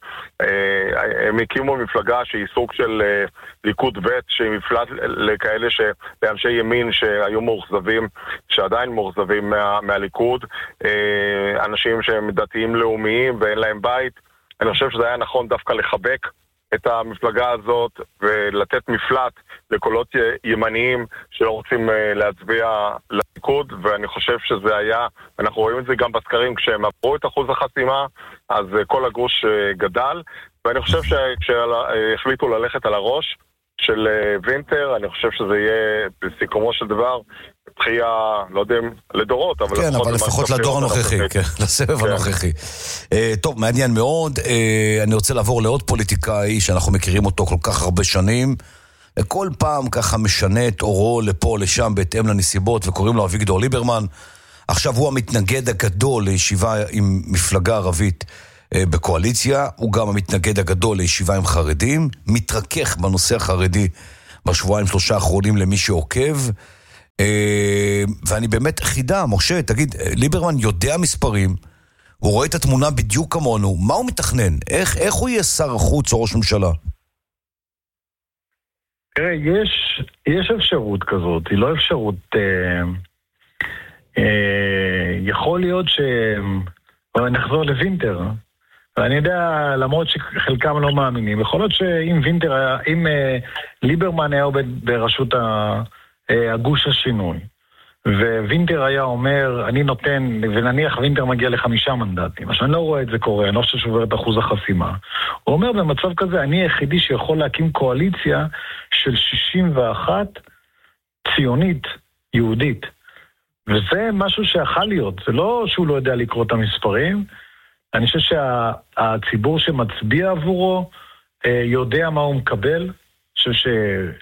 הם הקימו מפלגה שהיא סוג של ליכוד ב' שהיא מפלט לכאלה לאנשי ימין שהיו מורחזבים, שעדיין מורחזבים מה, מהליכוד, אנשים שהם דתיים לאומיים ואין להם בית. אני חושב שזה היה נכון דווקא לחבק את המפלגה הזאת ולתת מפלט לקולות ימניים שלא רוצים להצביע לליכוד, ואני חושב שזה היה, אנחנו רואים את זה גם בסקרים, כשהם עברו את אחוז החסימה אז כל הגוש גדל, ואני חושב שכשהחליטו ללכת על הראש של וינטר, אני חושב שזה יהיה בסיכומו של דבר תחייה, לא יודע, לדורות, אבל כן, אבל לפחות לדור הנוכחי, לסבב הנוכחי. טוב, מעניין מאוד. אני רוצה לעבור לעוד פוליטיקאי שאנחנו מכירים אותו כל כך הרבה שנים, כל פעם ככה משנה את אורו לפה לשם בהתאם לנסיבות, וקוראים לו אביגדור ליברמן. עכשיו הוא המתנגד הגדול לישיבה עם מפלגה ערבית בקואליציה, הוא גם המתנגד הגדול לישיבה עם חרדים, מתרכך בנושא החרדי בשבועיים שלושה האחרונים למי שעוקב, ואני באמת חידה, משה, תגיד, ליברמן יודע מספרים, הוא רואה את התמונה בדיוק כמונו, מה הוא מתכנן? איך, איך הוא יהיה שר החוץ או ראש ממשלה? תראה, יש, יש אפשרות כזאת, היא לא אפשרות, אה, אה, יכול להיות ש... נחזור לוינטר, ואני יודע, למרות שחלקם לא מאמינים, יכול להיות שאם וינטר היה, אם אה, ליברמן היה עובד בראשות ה, אה, הגוש השינוי, ווינטר היה אומר, אני נותן, ונניח וינטר מגיע לחמישה מנדטים, עכשיו אני לא רואה את זה קורה, אני לא חושב שעובר את אחוז החסימה. הוא אומר, במצב כזה, אני היחידי שיכול להקים קואליציה של שישים ואחת ציונית, יהודית. וזה משהו שיכול להיות, זה לא שהוא לא יודע לקרוא את המספרים, אני חושב שהציבור שמצביע עבורו יודע מה הוא מקבל, אני חושב ש...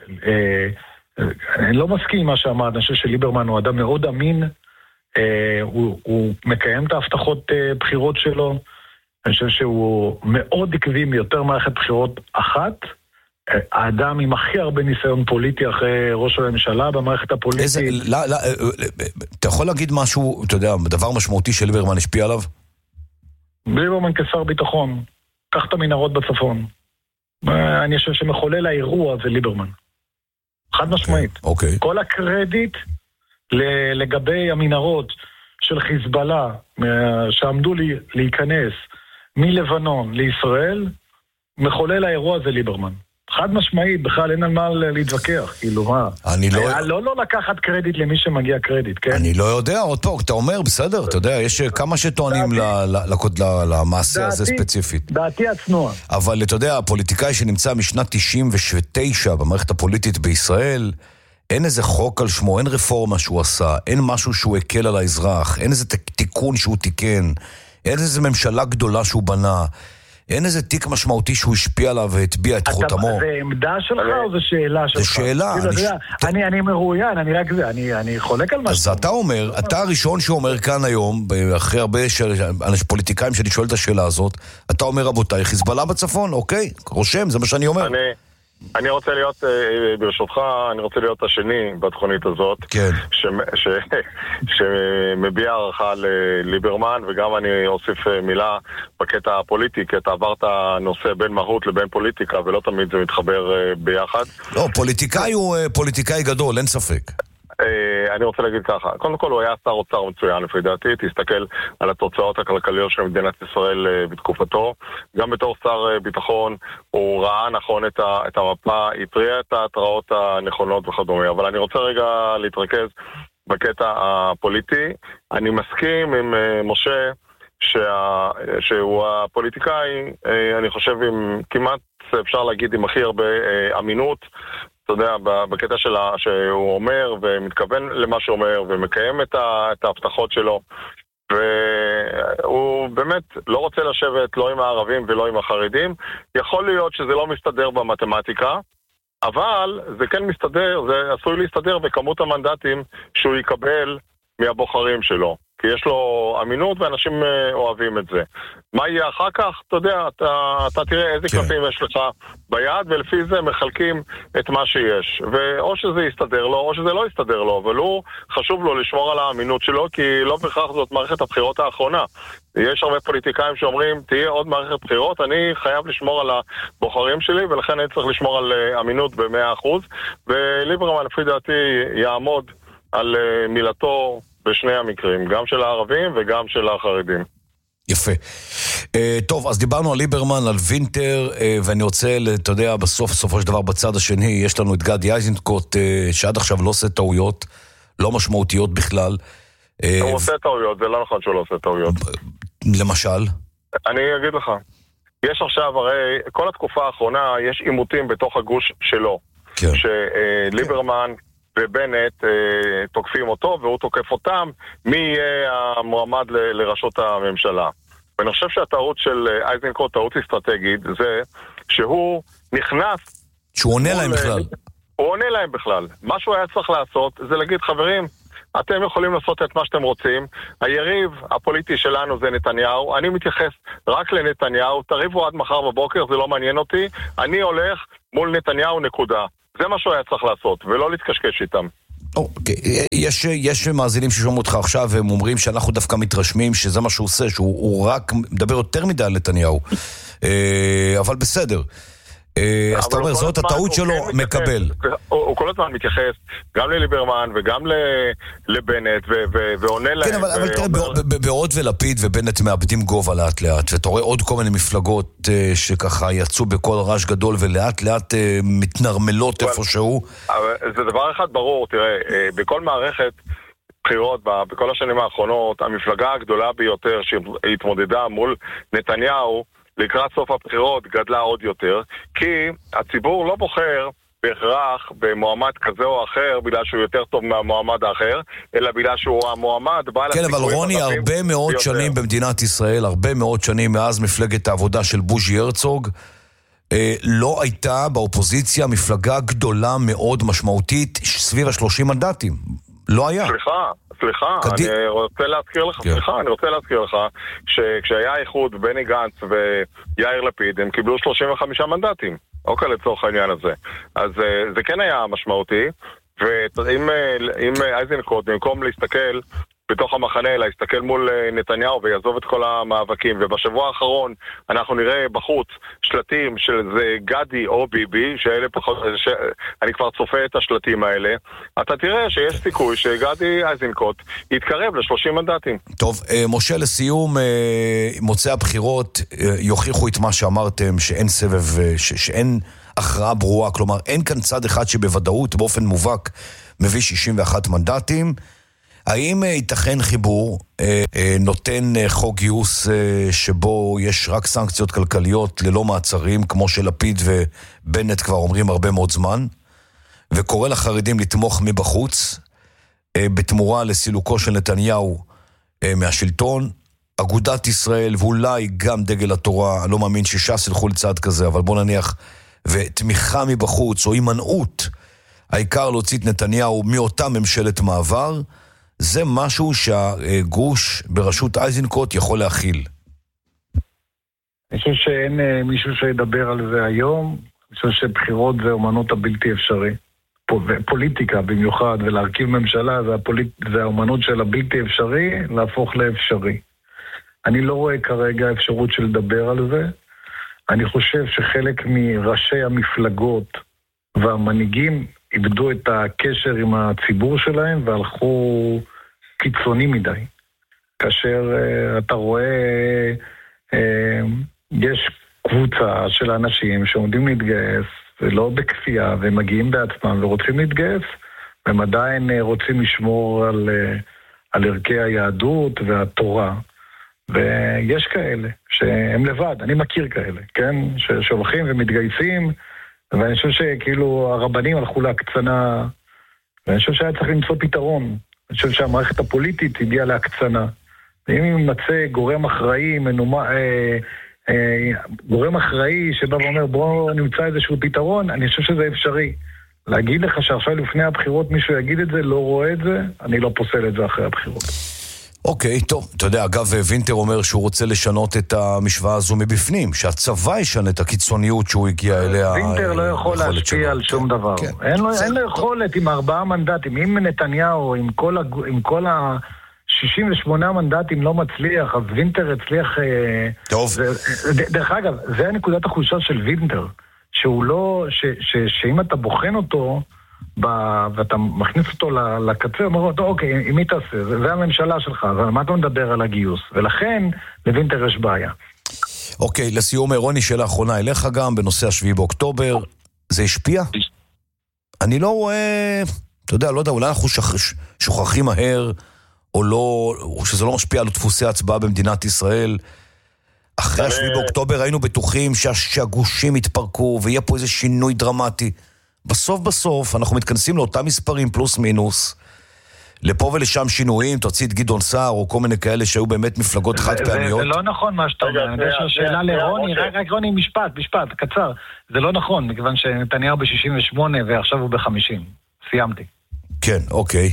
אני לא מסכים עם מה שאמרת, אני חושב שליברמן הוא אדם מאוד אמין, הוא, הוא מקיים את ההבטחות בחירות שלו, אני חושב שהוא מאוד עקבי מיותר מערכת בחירות אחת, האדם עם הכי הרבה ניסיון פוליטי אחרי ראש הממשלה במערכת הפוליטית. איזה, לא, לא, אתה יכול להגיד משהו, אתה יודע, דבר משמעותי שליברמן השפיע עליו? ליברמן כשר ביטחון, קח את המנהרות בצפון. אני חושב שמחולל האירוע זה ליברמן. חד משמעית. אוקיי. כל הקרדיט לגבי המנהרות של חיזבאללה שעמדו לי להיכנס מלבנון לישראל, מחולל האירוע זה ליברמן. חד משמעית, בכלל אין על מה להתווכח, כאילו מה? אני לא... לא לא לקחת קרדיט למי שמגיע קרדיט, כן? אני לא יודע, עוד פה, אתה אומר, בסדר, אתה יודע, יש כמה שטוענים למעשה הזה ספציפית. דעתי הצנועה. אבל אתה יודע, הפוליטיקאי שנמצא משנת תשעים ותשע במערכת הפוליטית בישראל, אין איזה חוק על שמו, אין רפורמה שהוא עשה, אין משהו שהוא הקל על האזרח, אין איזה תיקון שהוא תיקן, אין איזה ממשלה גדולה שהוא בנה, אין איזה תיק משמעותי שהוא השפיע עליו והטביע את חותמו. זה עמדה שלך או זה שאלה שלך? זה שאלה. אני מרואיין, אני רק זה, אני חולק על משהו. אז אתה אומר, אתה הראשון שאומר כאן היום, אחרי הרבה פוליטיקאים שאני שואל את השאלה הזאת, אתה אומר, רבותיי, חיזבאללה בצפון, אוקיי? רושם, זה מה שאני אומר. אני רוצה להיות, ברשותך, אני רוצה להיות השני בתוכנית הזאת, כן. ש, ש, שמביע הערכה לליברמן, וגם אני אוסיף מילה בקטע הפוליטי, כי אתה עברת נושא בין מהות לבין פוליטיקה, ולא תמיד זה מתחבר ביחד. לא, פוליטיקאי הוא פוליטיקאי גדול, אין ספק. אני רוצה להגיד ככה, קודם כל הוא היה שר אוצר מצוין לפי דעתי, תסתכל על התוצאות הכלכליות של מדינת ישראל בתקופתו, גם בתור שר ביטחון הוא ראה נכון את, ה, את המפה, התריע את ההתראות הנכונות וכדומה, אבל אני רוצה רגע להתרכז בקטע הפוליטי. אני מסכים עם משה שה, שהוא הפוליטיקאי, אני חושב עם כמעט אפשר להגיד עם הכי הרבה אמינות, אתה יודע, בקטע שלה, שהוא אומר ומתכוון למה שהוא אומר ומקיים את, ה, את ההבטחות שלו, והוא באמת לא רוצה לשבת לא עם הערבים ולא עם החרדים. יכול להיות שזה לא מסתדר במתמטיקה, אבל זה כן מסתדר, זה עשוי להסתדר בכמות המנדטים שהוא יקבל מהבוחרים שלו, כי יש לו אמינות ואנשים אוהבים את זה. מה יהיה אחר כך? אתה יודע, אתה, אתה תראה איזה כן. קלפים יש לך ביד, ולפי זה מחלקים את מה שיש. ואו שזה יסתדר לו, או שזה לא יסתדר לו, אבל הוא חשוב לו לשמור על האמינות שלו, כי לא בכך זאת מערכת הבחירות האחרונה. יש הרבה פוליטיקאים שאומרים, תהיה עוד מערכת בחירות, אני חייב לשמור על הבוחרים שלי, ולכן אני צריך לשמור על אמינות ב-מאה אחוז, וליברמן לפי דעתי יעמוד על מילתו בשני המקרים, גם של הערבים וגם של החרדים. יפה. Uh, טוב, אז דיברנו על ליברמן, על וינטר, uh, ואני רוצה, אתה יודע, בסוף, סופו של דבר בצד השני, יש לנו את גדי איזנקוט, uh, שעד עכשיו לא עושה טעויות, לא משמעותיות בכלל. Uh, הוא עושה טעויות, זה לא נכון שהוא לא עושה טעויות. למשל? אני אגיד לך. יש עכשיו, הרי, כל התקופה האחרונה, יש עימותים בתוך הגוש שלו. כן. שליברמן כן. ובנט אה, תוקפים אותו והוא תוקף אותם, מי יהיה המועמד ל- לראשות הממשלה. ואני חושב שהטעות של אייזנקוט, טעות אסטרטגית, זה שהוא נכנס... שהוא עונה להם בכלל. הוא עונה להם בכלל. מה שהוא היה צריך לעשות זה להגיד, חברים, אתם יכולים לעשות את מה שאתם רוצים, היריב הפוליטי שלנו זה נתניהו, אני מתייחס רק לנתניהו, תריבו עד מחר בבוקר, זה לא מעניין אותי, אני הולך מול נתניהו נקודה. זה מה שהוא היה צריך לעשות, ולא להתקשקש איתם. אוקיי, יש, יש מאזינים ששומעים אותך עכשיו והם אומרים שאנחנו דווקא מתרשמים שזה מה שהוא עושה, שהוא רק מדבר יותר מדי על נתניהו, אבל בסדר. אז אתה אומר, זאת הטעות שלו, מקבל. הוא כל הזמן מתייחס גם לליברמן וגם לבנט ועונה להם. כן, אבל תראה, בעוד ולפיד ובנט מאבדים גובה לאט לאט, ואתה רואה עוד כל מיני מפלגות שככה יצאו בכל רעש גדול ולאט לאט מתנרמלות איפשהו. זה דבר אחד ברור, תראה, בכל מערכת בחירות, בכל השנים האחרונות, המפלגה הגדולה ביותר שהתמודדה מול נתניהו לקראת סוף הבחירות גדלה עוד יותר, כי הציבור לא בוחר בהכרח במועמד כזה או אחר בגלל שהוא יותר טוב מהמועמד האחר, אלא בגלל שהוא המועמד בעל כן, אבל רוני, הרבה מאוד ביותר. שנים במדינת ישראל, הרבה מאוד שנים מאז מפלגת העבודה של בוז'י הרצוג, אה, לא הייתה באופוזיציה מפלגה גדולה מאוד משמעותית סביב ה-שלושים מנדטים. לא היה. סליחה, סליחה, אני רוצה להזכיר לך, סליחה, אני רוצה להזכיר לך שכשהיה איחוד בני גנץ ויאיר לפיד, הם קיבלו שלושים וחמישה מנדטים, אוקיי, לצורך העניין הזה. אז זה כן היה משמעותי, ואם אייזנקוט, במקום להסתכל בתוך המחנה, להסתכל מול נתניהו ויעזוב את כל המאבקים, ובשבוע האחרון אנחנו נראה בחוץ שלטים של זה גדי או ביבי, שאלה פחות, ש... אני כבר צופה את השלטים האלה, אתה תראה שיש סיכוי שגדי אייזנקוט יתקרב ל-שלושים מנדטים. טוב, משה, לסיום, מוצאי הבחירות יוכיחו את מה שאמרתם, שאין סבב, ש... שאין הכרעה ברורה, כלומר אין כאן צד אחד שבוודאות באופן מובהק מביא שישים ואחד מנדטים. האם ייתכן חיבור אה, אה, נותן אה, חוק גיוס אה, שבו יש רק סנקציות כלכליות ללא מעצרים, כמו שלפיד ובנט כבר אומרים הרבה מאוד זמן, וקורא לחרדים לתמוך מבחוץ, אה, בתמורה לסילוקו של נתניהו אה, מהשלטון, אגודת ישראל ואולי גם דגל התורה, אני לא מאמין שש"ס ילכו לצד כזה, אבל בוא נניח, ותמיכה מבחוץ או הימנעות, העיקר להוציא את נתניהו מאותה ממשלת מעבר, זה משהו שהגוש בראשות אייזנקוט יכול להכיל. אני חושב שאין מישהו שידבר על זה היום. אני חושב שבחירות זה אומנות הבלתי אפשרי. פוליטיקה במיוחד, ולהרכיב ממשלה זה, הפוליט... זה האומנות של הבלתי אפשרי להפוך לאפשרי. אני לא רואה כרגע אפשרות של לדבר על זה. אני חושב שחלק מראשי המפלגות והמנהיגים איבדו את הקשר עם הציבור שלהם והלכו קיצוני מדי. כאשר uh, אתה רואה, uh, יש קבוצה של אנשים שעומדים להתגייס, ולא בכפייה, והם מגיעים בעצמם ורוצים להתגייס, והם עדיין uh, רוצים לשמור על, uh, על ערכי היהדות והתורה. ויש כאלה שהם לבד, אני מכיר כאלה, כן? שהולכים ומתגייסים, ואני חושב שכאילו הרבנים הלכו להקצנה, ואני חושב שהיה צריך למצוא פתרון. אני חושב שהמערכת הפוליטית הגיעה להקצנה. ואם יימצא גורם אחראי, מנומה, אה, אה, גורם אחראי שבא ואומר בואו נמצא איזשהו פתרון, אני חושב שזה אפשרי. להגיד לך שעכשיו לפני הבחירות מישהו יגיד את זה, לא רואה את זה, אני לא פוסל את זה אחרי הבחירות. אוקיי, טוב. אתה יודע, אגב, וינטר אומר שהוא רוצה לשנות את המשוואה הזו מבפנים, שהצבא ישנה את הקיצוניות שהוא הגיע אליה. וינטר לא יכול להשפיע על שום דבר. אין לו יכולת עם ארבעה מנדטים. אם נתניהו, עם כל ה-שישים ושמונה מנדטים לא מצליח, אז וינטר הצליח... טוב. דרך אגב, זה הנקודת החולשה של וינטר, שהוא לא... שאם אתה בוחן אותו... ואתה מכניס אותו לקצה, אומר אותו, אוקיי, עם מי תעשה? זה הממשלה שלך, ומה אתה מדבר על הגיוס? ולכן, לוינטר יש בעיה. אוקיי, לסיום, רוני, שאלה אחרונה אליך גם, בנושא השביעי באוקטובר, זה השפיע? אני לא רואה, אתה יודע, לא יודע, אולי אנחנו שוכחים מהר, או לא, או שזה לא משפיע על דפוסי ההצבעה במדינת ישראל. אחרי השביעי באוקטובר היינו בטוחים שהגושים התפרקו, ויהיה פה איזה שינוי דרמטי. בסוף בסוף אנחנו מתכנסים לאותם מספרים פלוס מינוס, לפה ולשם שינויים, תוציא את גדעון סער או כל מיני כאלה שהיו באמת מפלגות חד פעמיות. זה לא נכון מה שאתה אומר, אני חושב שאלה לרוני, רק רוני משפט, משפט, קצר, זה לא נכון, מכיוון שנתניהו ב-שישים ושמונה ועכשיו הוא ב-חמישים, סיימתי. כן, אוקיי.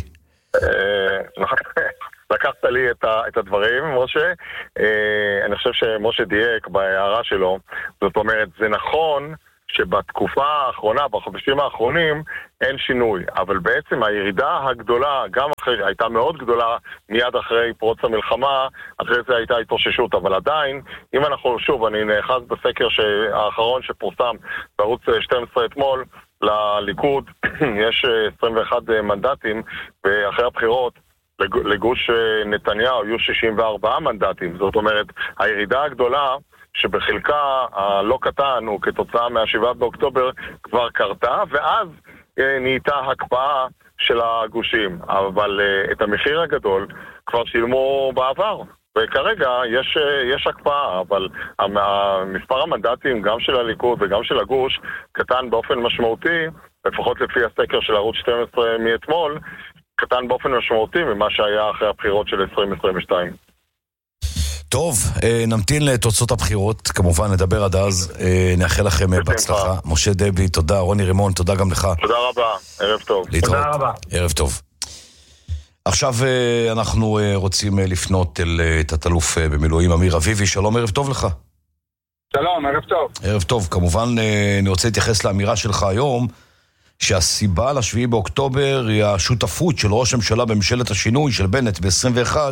לקחת לי את הדברים, משה. אני חושב שמשה דייק בהערה שלו, זאת אומרת, זה נכון שבתקופה האחרונה, בחודשים האחרונים, אין שינוי. אבל בעצם הירידה הגדולה, גם אחרי, הייתה מאוד גדולה מיד אחרי פרוץ המלחמה, אחרי זה הייתה התאוששות. אבל עדיין, אם אנחנו, שוב, אני נאחז בסקר האחרון שפורסם בערוץ שתים עשרה אתמול, לליכוד יש עשרים ואחד מנדטים, ואחרי הבחירות לגוש נתניהו היו שישים וארבעה מנדטים. זאת אומרת, הירידה הגדולה שבחלקה הלא קטן הוא כתוצאה מהשבעה באוקטובר כבר קרתה, ואז נהייתה הקפאה של הגושים. אבל את המחיר הגדול כבר שילמו בעבר. וכרגע יש, יש הקפאה, אבל מספר המנדטים גם של הליכוד וגם של הגוש קטן באופן משמעותי, לפחות לפי הסקר של ערוץ שתים עשרה מאתמול, קטן באופן משמעותי ממה שהיה אחרי הבחירות של עשרים עשרים ושתיים. טוב, נמתין לתוצאות הבחירות, כמובן נדבר עד אז, נאחל לכם בהצלחה. משה דבי, תודה, רוני רימון, תודה גם לך. תודה רבה, ערב טוב. להתראות. תודה רבה. ערב טוב. עכשיו אנחנו רוצים לפנות אל תת-אלוף במילואים אמיר אביבי. שלום, ערב טוב לך. שלום, ערב טוב. ערב טוב. כמובן אני רוצה להתייחס לאמירה שלך היום, שהסיבה לשביעי באוקטובר היא השותפות של ראש הממשלה בממשלת השינוי של בנט ב-עשרים ואחת,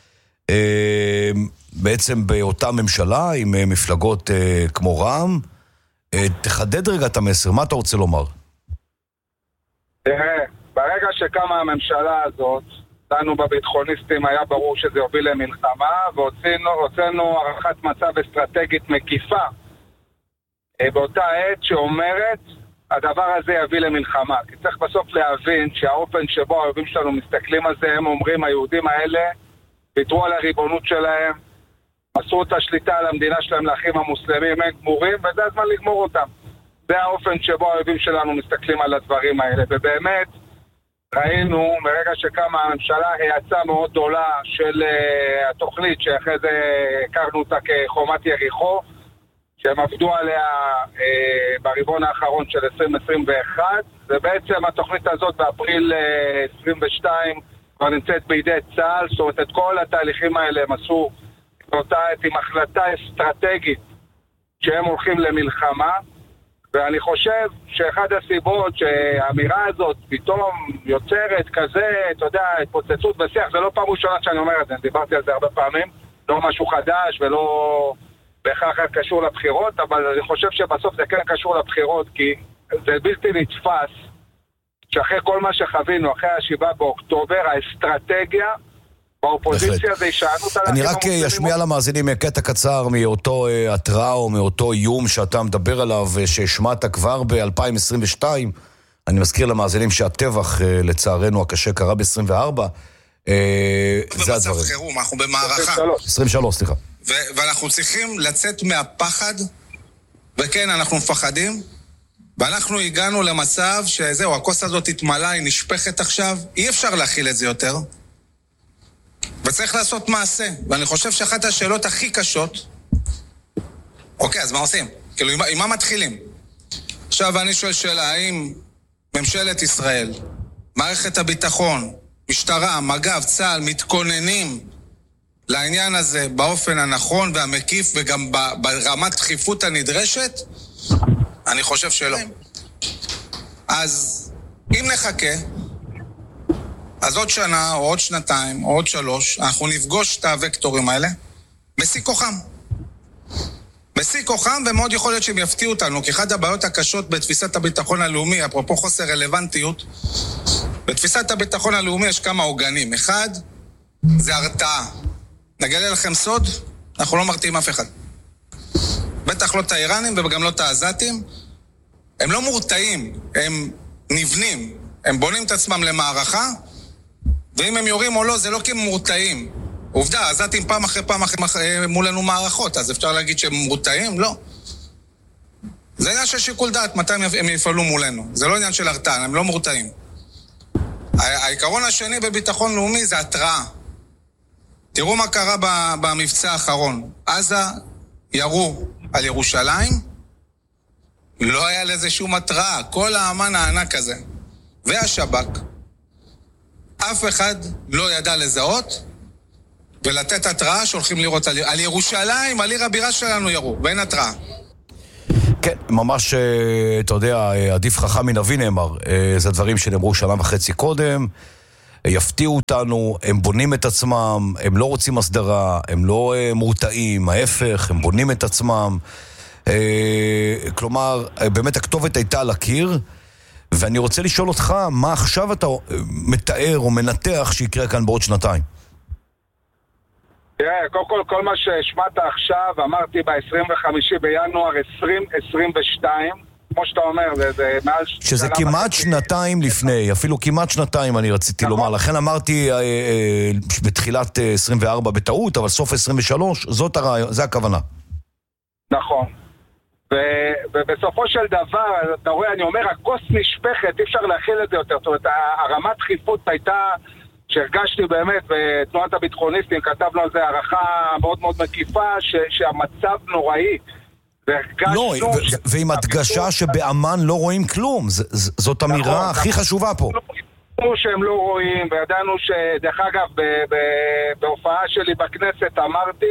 בעצם באותה ממשלה עם מפלגות כמו רע"מ. תחדד רגע את המסר, מה אתה רוצה לומר? תראה, ברגע שקמה הממשלה הזאת, לנו בביטחוניסטים היה ברור שזה יוביל למלחמה, והוצאנו הערכת מצב אסטרטגית מקיפה באותה עת שאומרת הדבר הזה יביא למלחמה. כי צריך בסוף להבין שהאופן שבו האויבים שלנו מסתכלים על זה, הם אומרים היהודים האלה ויתרו על הריבונות שלהם, מסרו את השליטה על המדינה שלהם לאחים המוסלמים, הם גמורים, וזה הזמן לגמור אותם. זה האופן שבו האויבים שלנו מסתכלים על הדברים האלה. ובאמת ראינו מרגע שקמה הממשלה האצה מאוד גדולה של uh, התוכנית שאחרי זה הכרנו אותה כחומת יריחו, שהם עבדו עליה uh, ברבעון האחרון של עשרים עשרים ואחת, ובעצם התוכנית הזאת באפריל uh, עשרים ושתיים כבר נמצאת בידי צה"ל. זאת אומרת, את כל התהליכים האלה הם עשו באותה עת עם החלטה אסטרטגית שהם הולכים למלחמה, ואני חושב שאחד הסיבות שהאמירה הזאת פתאום יוצרת כזה, אתה יודע, התפוצצות בשיח, זה לא פעם ראשונה שאני אומר את זה, דיברתי על זה הרבה פעמים, לא משהו חדש ולא בהכרח קשור לבחירות, אבל אני חושב שבסוף זה כן קשור לבחירות, כי זה בלתי נתפס שאחרי כל מה שחווינו, אחרי השבעה באוקטובר, האסטרטגיה באופוזיציה זה ישענות על... אני רק ישמיע למאזינים קטע קצר מאותו התראה או מאותו איום שאתה מדבר עליו, שהשמעת כבר ב-אלפיים עשרים ושתיים. אני מזכיר למאזינים שהטבח, לצערנו הקשה, קרה ב-עשרים וארבע. זה הדברים. במצב חירום, אנחנו במערכה. עשרים ושלוש, סליחה. ואנחנו צריכים לצאת מהפחד, וכן, אנחנו מפחדים, ואנחנו הגענו למצב שזהו, הכוס הזאת התמלאה, היא נשפכת עכשיו, אי אפשר להכיל את זה יותר. וצריך לעשות מעשה, ואני חושב שאחת השאלות הכי קשות, אוקיי, אז מה עושים? כאילו, עם, עם מה מתחילים? עכשיו אני שואל שאלה, האם ממשלת ישראל, מערכת הביטחון, משטרה, מג"ב, צה"ל, מתכוננים לעניין הזה באופן הנכון והמקיף, וגם ברמת דחיפות הנדרשת? אני חושב שלא. אז אם נחכה, אז עוד שנה, או עוד שנתיים, או עוד שלוש, אנחנו נפגוש את הוקטורים האלה בשיא כוחם. בשיא כוחם, ומאוד יכול להיות שהם יפתיעו אותנו, כי אחת הבעיות הקשות בתפיסת הביטחון הלאומי, אפרופו חוסר רלוונטיות, בתפיסת הביטחון הלאומי יש כמה עוגנים. אחד, זה הרתעה. נגלה לכם סוד, אנחנו לא מרתיעים אף אחד. בטח לא את האיראנים וגם לא את העזתים. הם לא מורתעים, הם נבנים. הם בונים את עצמם למערכה, ואם הם יורים או לא, זה לא כי הם מורתעים. עובדה, העזתים פעם אחרי פעם אחרי מולנו מערכות, אז אפשר להגיד שהם מורתעים? לא. זה עניין של שיקול דעת, מתי הם יפעלו מולנו. זה לא עניין של הרתעה, הם לא מורתעים. העיקרון השני בביטחון לאומי זה התראה. תראו מה קרה במבצע האחרון. עזה ירו על ירושלים, לא היה לזה שום התראה. כל האמן הענק הזה והשב"כ, אף אחד לא ידע לזהות ולתת התראה שהולכים לראות על, על ירושלים, על עיר הבירה שלנו ירו, ואין התראה. כן, ממש, אתה יודע, עדיף חכם מנביא נאמר. זה דברים שנאמרו שנה וחצי קודם, יפתיעו אותנו, הם בונים את עצמם, הם לא רוצים הסדרה, הם לא מורתעים, ההפך, הם בונים את עצמם. כלומר, באמת הכתובת הייתה על הקיר, ואני רוצה לשאול אותך, מה עכשיו אתה מתאר או מנתח שיקרה כאן בעוד שנתיים? תראה, קודם כל, כל מה שהשמעת עכשיו, אמרתי ב-עשרים וחמישה בינואר עשרים עשרים ושתיים, כמו שאתה אומר, זה, זה מעל... שזה כמעט שנתיים לפני, אפילו כמעט שנתיים אני רציתי לומר, לכן אמרתי אה, אה, בתחילת עשרים וארבע בטעות, אבל סוף עשרים ושלוש, זאת הרעיון, זה הכוונה. נכון. ובסופו של דבר, אתה רואה, אני אומר, הכוס נשפכת, אי אפשר להכיל את זה יותר. זאת אומרת, הרמת דחיפות הייתה, שהרגשתי באמת, בתנועת הביטחוניסטים, כתבנו על זה הערכה מאוד מאוד מקיפה, שהמצב נוראי. לא, ועם הדגשה שבאמן לא רואים כלום, זאת אמירה הכי חשובה פה. ידענו שהם לא רואים, וידענו שדרך אגב, בהופעה שלי בכנסת אמרתי,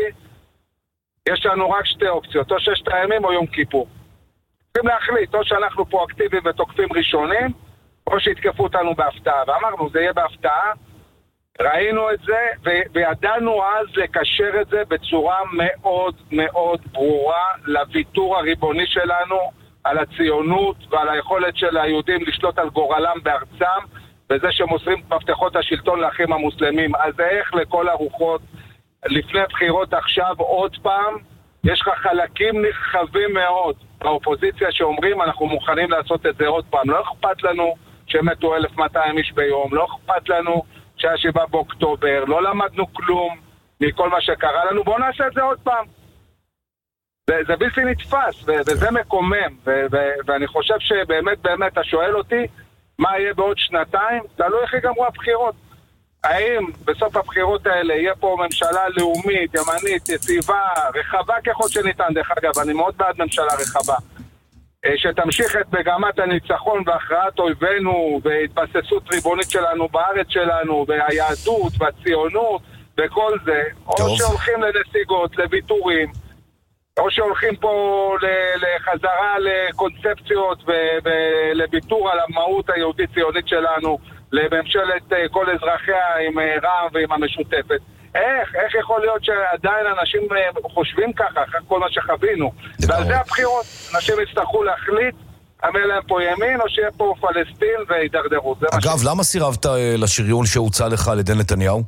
יש לנו רק שתי אופציות, או ששת הימים או יום כיפור. צריכים להחליט, או שאנחנו פה אקטיביים ותוקפים ראשונים, או שיתקפו אותנו בהפתעה. ואמרנו, זה יהיה בהפתעה, ראינו את זה, ו- וידענו אז לקשר את זה בצורה מאוד מאוד ברורה לוויתור הריבוני שלנו, על הציונות ועל היכולת של היהודים לשלוט על גורלם בארצם, וזה שמוסרים את מפתחות השלטון לאחים המוסלמים. אז איך לכל הרוחות, לפני בחירות עכשיו עוד פעם, יש לך חלקים נרחבים מאוד באופוזיציה שאומרים אנחנו מוכנים לעשות את זה עוד פעם. לא אכפת לנו שמתו אלף ומאתיים איש ביום, לא אכפת לנו שהיה שבעה באוקטובר, לא למדנו כלום מכל מה שקרה לנו, בואו נעשה את זה עוד פעם. זה, זה בלתי נתפס, ו- וזה מקומם, ו- ו- ואני חושב שבאמת באמת אתה שואל אותי מה יהיה בעוד שנתיים, תלוי איך ייגמרו הבחירות. האם בסוף הבחירות האלה יהיה פה ממשלה לאומית, ימנית, יציבה, רחבה ככל שניתן, דרך אגב, אני מאוד בעד ממשלה רחבה, שתמשיך את מגמת הניצחון והכרעת אויבינו והתבססות ריבונית שלנו בארץ שלנו והיהדות והציונות וכל זה, או טוב. שהולכים לנסיגות, לוויתורים, או שהולכים פה לחזרה לקונספציות ולוויתור על המהות היהודית-ציונית שלנו, לממשלת כל אזרחיה עם רע"מ ועם המשותפת. איך? איך יכול להיות שעדיין אנשים חושבים ככה, אחרי כל מה שחווינו? ועל זה הבחירות. אנשים יצטרכו להחליט, אם יהיה להם פה ימין או שיהיה פה פלסטין והידרדרות. אגב, למה סירבת לשריון שהוצא לך על ידי נתניהו?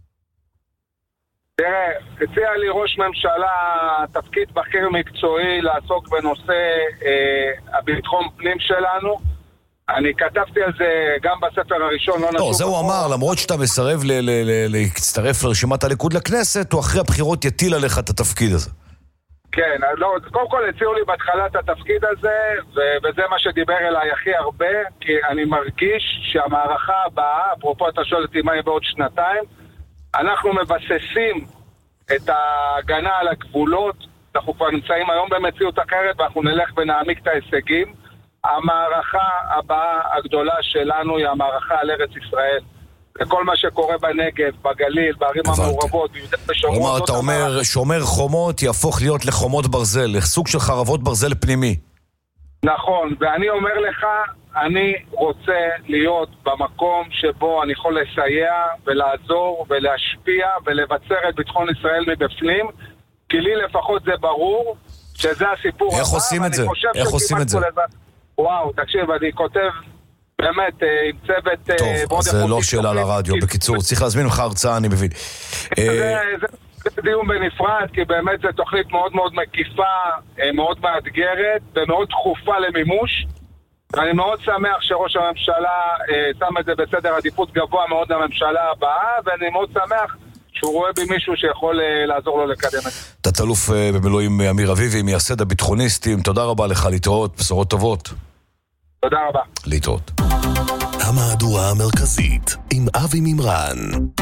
תראה, הציע לי ראש ממשלה תפקיד בכיר מקצועי לעסוק בנושא אה, הביטחון פנים שלנו. אני כתבתי על זה גם בספר הראשון, לא נשוב... לא, זה הוא אמר, למרות שאתה מסרב להצטרף לרשימת הליכוד לכנסת, הוא אחרי הבחירות יטיל עליך את התפקיד הזה. כן, לא, קודם כל הציעו לי בהתחלת התפקיד הזה, וזה מה שדיבר אליי הכי הרבה, כי אני מרגיש שהמערכה הבאה, אפרופו אתה שואל אותי מה יהיה בעוד שנתיים, אנחנו מבססים את ההגנה על הגבולות, אנחנו כבר נמצאים היום במציאות אחרת, ואנחנו נלך ונעמיק את ההישגים. המערכה הבאה הגדולה שלנו היא המערכה על ארץ ישראל. וכל מה שקורה בנגב, בגליל, בערים המעורבות, ביהודה ושומרון. כלומר, אתה אומר, שומר חומות יהפוך להיות לחומות ברזל, לסוג של חרבות ברזל פנימי. נכון, ואני אומר לך, אני רוצה להיות במקום שבו אני יכול לסייע ולעזור ולהשפיע ולבצר את ביטחון ישראל מבפנים, כי לי לפחות זה ברור שזה הסיפור. איך עושים את זה? איך עושים את זה? וואו, תקשיב, אני כותב באמת עם צוות... טוב, זה לא שאלה לרדיו. בקיצור, צריך להזמין לך הרצאה, אני מבין. זה דיון בנפרד, כי באמת זו תוכנית מאוד מאוד מקיפה, מאוד מאתגרת ומאוד דחופה למימוש. ואני מאוד שמח שראש הממשלה שם את זה בסדר עדיפות גבוה מאוד לממשלה הבאה, ואני מאוד שמח שהוא רואה במישהו שיכול לעזור לו לקדם את זה. תת-אלוף במילואים אמיר אביבי, מייסד הביטחוניסטים, תודה רבה לך, להתראות, בשורות טובות. תודה רבה. להתראות. המהדורה המרכזית עם אבי מימרן.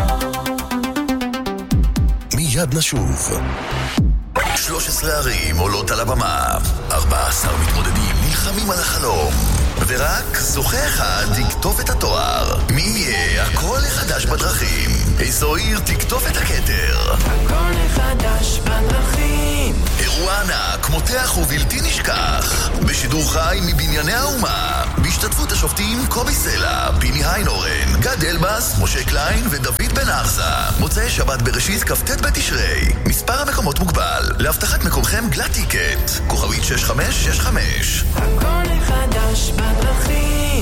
מיד נשוב. שלוש עשרה ערים עולות על הבמה, ארבעה עשר מתמודדים נלחמים על החלום, ורק זוכה אחד יקטוף את התואר. מי יהיה הקול החדש בדרכים? איזו עיר תקטוף את הכתר? הקול החדש בדרכים. אירוע ענק, מותח ובלתי נשכח, בשידור חי מבנייני האומה, בהשתתפות השופטים קובי סלע, פיני היינורן, גד אלבס, משה קליין ודוד בן ארסה. מוצאי שבת בראשית כ"ט בתשרי. מספר המקומות מוגבל. להבטחת מקומכם גלת טיקט, כוכבית שש חמש שש חמש. הקול החדש בדרכים.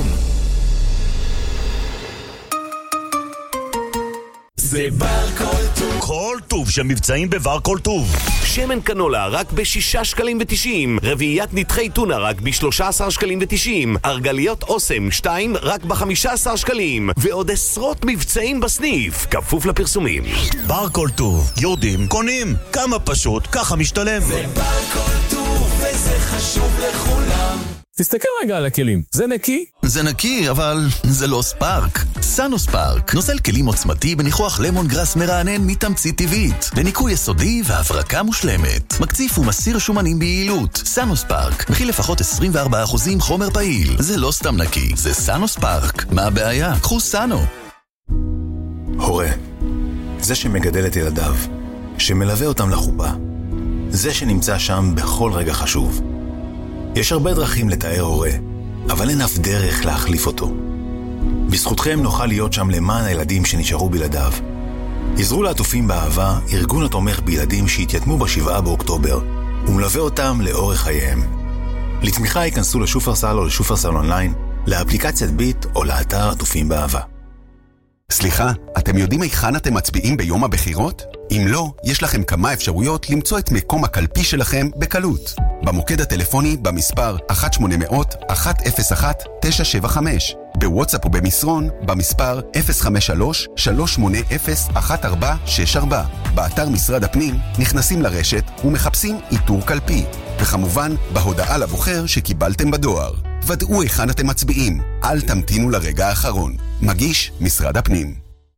זה בר כל טוב. כל טוב שמבצעים בבר כל טוב. שמן קנולה רק בשישה שקלים ותשעים. רביעיית נתחי טונה רק בשלושה עשר שקלים ותשעים. ארגליות אוסם שתיים רק בחמישה עשר שקלים. ועוד עשרות מבצעים בסניף. כפוף לפרסומים. בר כל טוב. יורדים, קונים. כמה פשוט, ככה משתלם. זה בר כל טוב וזה חשוב לכולם. תסתכל רגע על הכלים, זה נקי? זה נקי, אבל זה לא ספארק. סאנו ספארק, נוזל כלים עוצמתי בניחוח למון גרס מרענן מתמצית טבעית, לניקוי יסודי והברקה מושלמת. מקציף ומסיר שומנים ביעילות. סאנו ספארק, מכיל לפחות עשרים וארבעה אחוז חומר פעיל. זה לא סתם נקי, זה סאנו ספארק. מה הבעיה? קחו סאנו. הורה, זה שמגדל את ילדיו, שמלווה אותם לחופה, זה שנמצא שם בכל רגע חשוב. יש הרבה דרכים לתאר הורה, אבל אין אף דרך להחליף אותו. בזכותכם נוכל להיות שם למען הילדים שנשארו בלעדיו. עזרו לעטופים באהבה, ארגון התומך בילדים שהתייתמו בשבעה באוקטובר, ומלווה אותם לאורך חייהם. לתמיכה ייכנסו לשופרסל או לשופרסל אונליין, לאפליקציית ביט או לאתר עטופים באהבה. סליחה, אתם יודעים היכן אתם מצביעים ביום הבחירות? אם לא, יש לכם כמה אפשרויות למצוא את מקום הקלפי שלכם בקלות. במוקד הטלפוני במספר אחת שמונה אפס אפס אחת אפס אחת תשע שבע חמש, בוואטסאפ או במסרון במספר אפס חמש שלוש שלוש שמונה אפס אחת ארבע שש ארבע. באתר משרד הפנים נכנסים לרשת ומחפשים איתור קלפי, וכמובן בהודעה לבוחר שקיבלתם בדואר. ודאו היכן אתם מצביעים, אל תמתינו לרגע האחרון. מגיש משרד הפנים.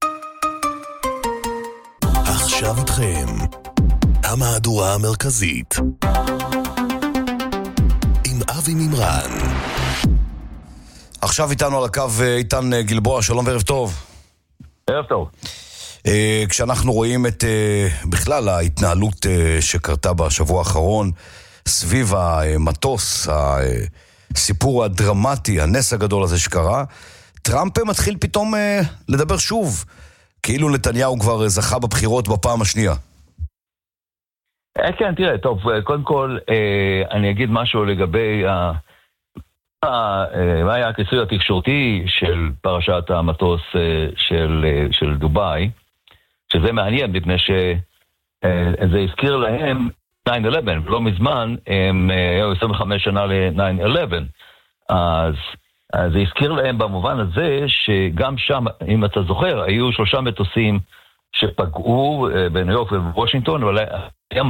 עכשיו איתכם המהדורה המרכזית עם אבי מימרן. עכשיו איתנו על הקו איתן גלבוע, שלום וערב טוב. ערב טוב. כשאנחנו רואים את בכלל ההתנהלות שקרתה בשבוע האחרון סביב המטוס, הסיפור הדרמטי, הנס הגדול הזה שקרה, טראמפ מתחיל פתאום לדבר שוב, כאילו נתניהו כבר זכה בבחירות בפעם השנייה. כן, תראה, טוב, קודם כל אני אגיד משהו לגבי מה היה הכיסוי התקשורתי של פרשת המטוס של, של דובאי, שזה מעניין מפני שזה הזכיר להם תשע אחת עשרה, ולא מזמן הם היו עשרים וחמש שנה ל-תשע אחת עשרה, אז אז זה הזכיר להם במובן הזה שגם שם, אם אתה זוכר, היו שלושה מטוסים שפגעו בניו יורק ובוושינגטון, אבל היה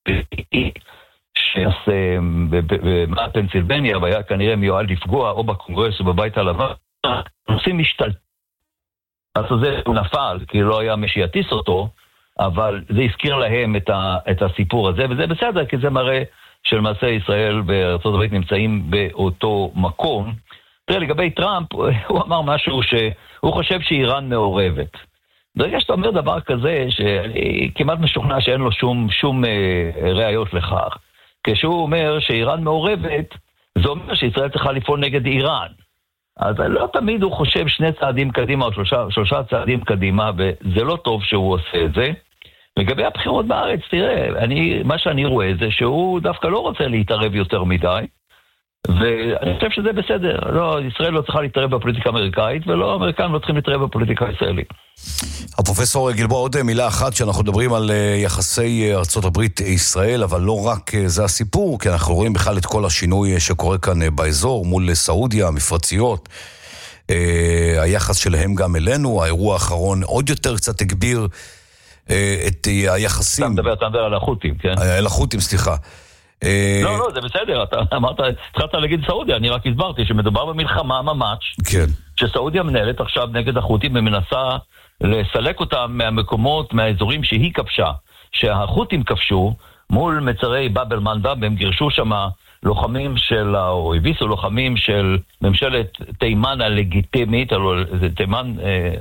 שבמה פנסילבניה, והיה כנראה מיועד לפגוע או בקונגרס או בבית הלבן, נוסעים משתלטים. אז זה נפל, כי לא היה מי שיטיס אותו, אבל זה הזכיר להם את, ה, את הסיפור הזה, וזה בסדר, כי זה מראה שלמעשה ישראל בארצות הברית נמצאים באותו מקום. תראה, לגבי טראמפ, הוא אמר משהו שהוא חושב שאיראן מעורבת. ברגע שאתה אומר דבר כזה, שאני כמעט משוכנע שאין לו שום, שום אה, ראיות לכך. כשהוא אומר שאיראן מעורבת, זה אומר שישראל צריכה לפעול נגד איראן. אז לא תמיד הוא חושב שני צעדים קדימה או שלושה, שלושה צעדים קדימה, וזה לא טוב שהוא עושה את זה. לגבי הבחירות בארץ, תראה, אני, מה שאני רואה זה שהוא דווקא לא רוצה להתערב יותר מדי, ואני חושב שזה בסדר. לא, ישראל לא צריכה להתערב בפוליטיקה האמריקאית, ולא האמריקאים לא צריכים להתערב בפוליטיקה הישראלית. הפרופסור גלבוע, עוד מילה אחת, שאנחנו מדברים על יחסי ארצות הברית ישראל, אבל לא רק זה הסיפור, כי אנחנו רואים בכלל את כל השינוי שקורה כאן באזור, מול סעודיה, המפרציות, היחס שלהם גם אלינו, האירוע האחרון עוד יותר קצת הגביר את היחסים. אתה מדבר, אתה מדבר על החות'ים, כן? על החות'ים, סליחה. לא, לא, זה בסדר, אתה אמרת, התחלת להגיד סעודיה, אני רק הסברתי שמדובר במלחמה ממש, כן. שסעודיה מנהלת עכשיו נגד החות'ים ומנסה לסלק אותם מהמקומות, מהאזורים שהיא כבשה, שהחות'ים כבשו, מול מצרי באב אל-מנדב, הם גירשו שם לוחמים של, או הביסו לוחמים של ממשלת תימן הלגיטימית, זה תימן,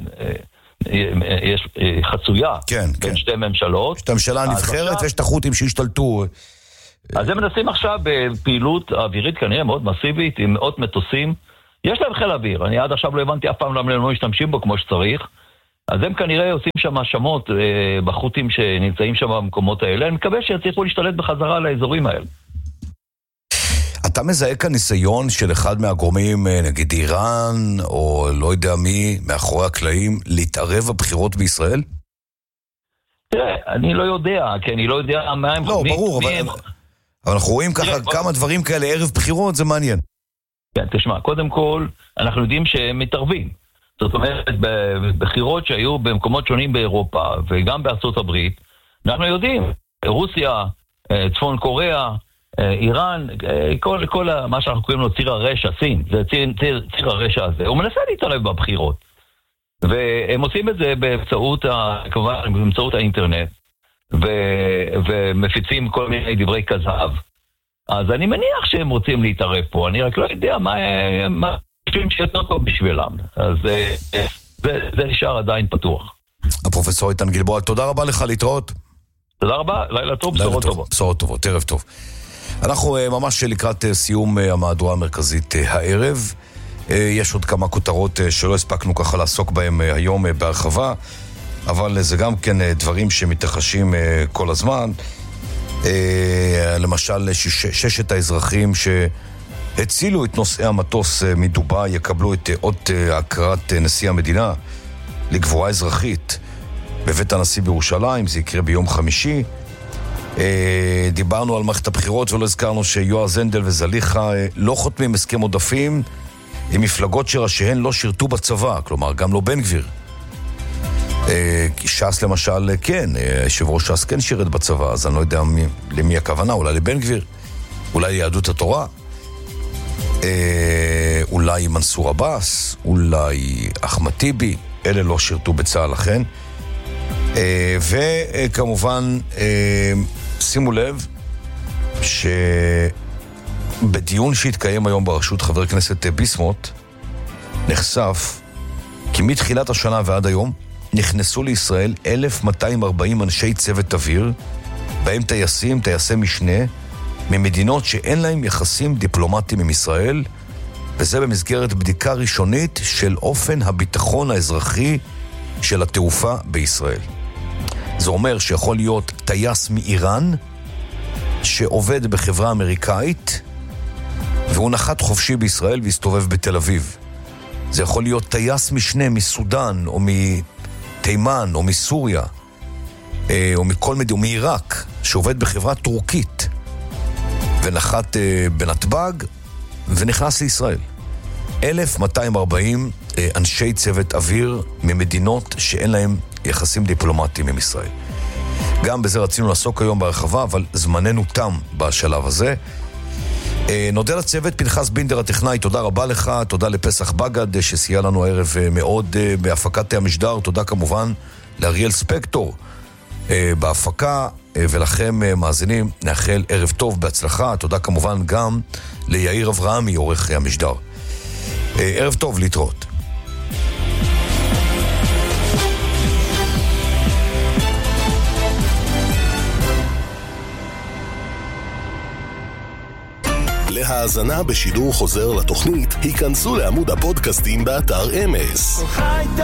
יש חצויה כן, בין כן. שתי ממשלות. יש את הממשלה הנבחרת ויש את החות'ים שהשתלטו. אז הם מנסים עכשיו בפעילות אווירית כנראה מאוד מסיבית, עם מאות מטוסים. יש להם חיל אוויר, אני עד עכשיו לא הבנתי אף פעם למה הם לא משתמשים בו כמו שצריך. אז הם כנראה עושים שם האשמות אה, בחות'ים שנמצאים שם במקומות האלה. אני מקווה שיצליחו להשתלט בחזרה לאזורים האלה. אתה מזהה כאן ניסיון של אחד מהגורמים, נגיד איראן, או לא יודע מי, מאחורי הקלעים, להתערב בבחירות בישראל? תראה, אני לא יודע, כי אני לא יודע מה הם... לא, מי, ברור, מי אבל, הם... אבל אנחנו רואים ככה תראה, כמה דברים כאלה ערב בחירות, זה מעניין. כן, תשמע, קודם כל, אנחנו יודעים שהם מתערבים. זאת אומרת, בבחירות שהיו במקומות שונים באירופה, וגם בארצות הברית, אנחנו יודעים, רוסיה, צפון קוריאה, איראן, כל, כל מה שאנחנו קוראים לו ציר הרשע, סין, זה ציר, ציר, ציר הרשע הזה, הוא מנסה להתערב בבחירות. והם עושים את זה באמצעות, כמובן, באמצעות האינטרנט, ו, ומפיצים כל מיני דברי כזב. אז אני מניח שהם רוצים להתערב פה, אני רק לא יודע מה, מה חושבים שיותר טוב בשבילם. אז זה, זה, זה נשאר עדיין פתוח. הפרופסור איתן גלבוע, תודה רבה לך, להתראות. תודה רבה, לילה טוב, בשורות טובות. בשורות טובות, ערב טוב. אנחנו ממש לקראת סיום המהדורה המרכזית הערב. יש עוד כמה כותרות שלא הספקנו ככה לעסוק בהם היום בהרחבה, אבל זה גם כן דברים שמתרחשים כל הזמן. למשל, ששת האזרחים שהצילו את נוסעי המטוס מדובאי יקבלו את אות הכרת נשיא המדינה לגבורה אזרחית בבית הנשיא בירושלים. זה יקרה ביום חמישי. דיברנו על מערכת הבחירות ולא הזכרנו שיועז הנדל וזליכה לא חותמים הסכם עודפים עם מפלגות שראשיהן לא שירתו בצבא, כלומר גם לא בן גביר. ש"ס למשל כן, יושב ראש ש"ס כן שירת בצבא, אז אני לא יודע מי, למי הכוונה, אולי לבן גביר, אולי ליהדות התורה, אולי מנסור עבאס, אולי אחמד טיבי, אלה לא שירתו בצה"ל לכן. וכמובן שימו לב שבדיון שהתקיים היום ברשות חבר כנסת ביסמוט נחשף כי מתחילת השנה ועד היום נכנסו לישראל אלף מאתיים וארבעים אנשי צוות אוויר, בהם טייסים, טייסי משנה, ממדינות שאין להם יחסים דיפלומטיים עם ישראל, וזה במסגרת בדיקה ראשונית של אופן הביטחון האזרחי של התעופה בישראל. זה אומר שיכול להיות טייס מאיראן שעובד בחברה אמריקאית והוא נחת חופשי בישראל והסתובב בתל אביב. זה יכול להיות טייס משנה מסודן או מתימן או מסוריה או מכל מדינה, או מעיראק, שעובד בחברה טורקית ונחת בנתב"ג ונכנס לישראל. אלף מאתיים וארבעים אנשי צוות אוויר ממדינות שאין להם יחסים דיפלומטיים עם ישראל. גם בזה רצינו לעסוק היום בהרחבה, אבל זמננו תם בשלב הזה. נודה לצוות, פנחס בינדר הטכנאי, תודה רבה לך, תודה לפסח בגד שסייע לנו הערב מאוד בהפקת המשדר, תודה כמובן לאריאל ספקטור בהפקה, ולכם מאזינים נאחל ערב טוב בהצלחה, תודה כמובן גם ליאיר אברהמי עורך המשדר. ערב טוב, להתראות. להאזנה בשידור חוזר לתוכנית, היכנסו לעמוד הפודקאסטים באתר אמס.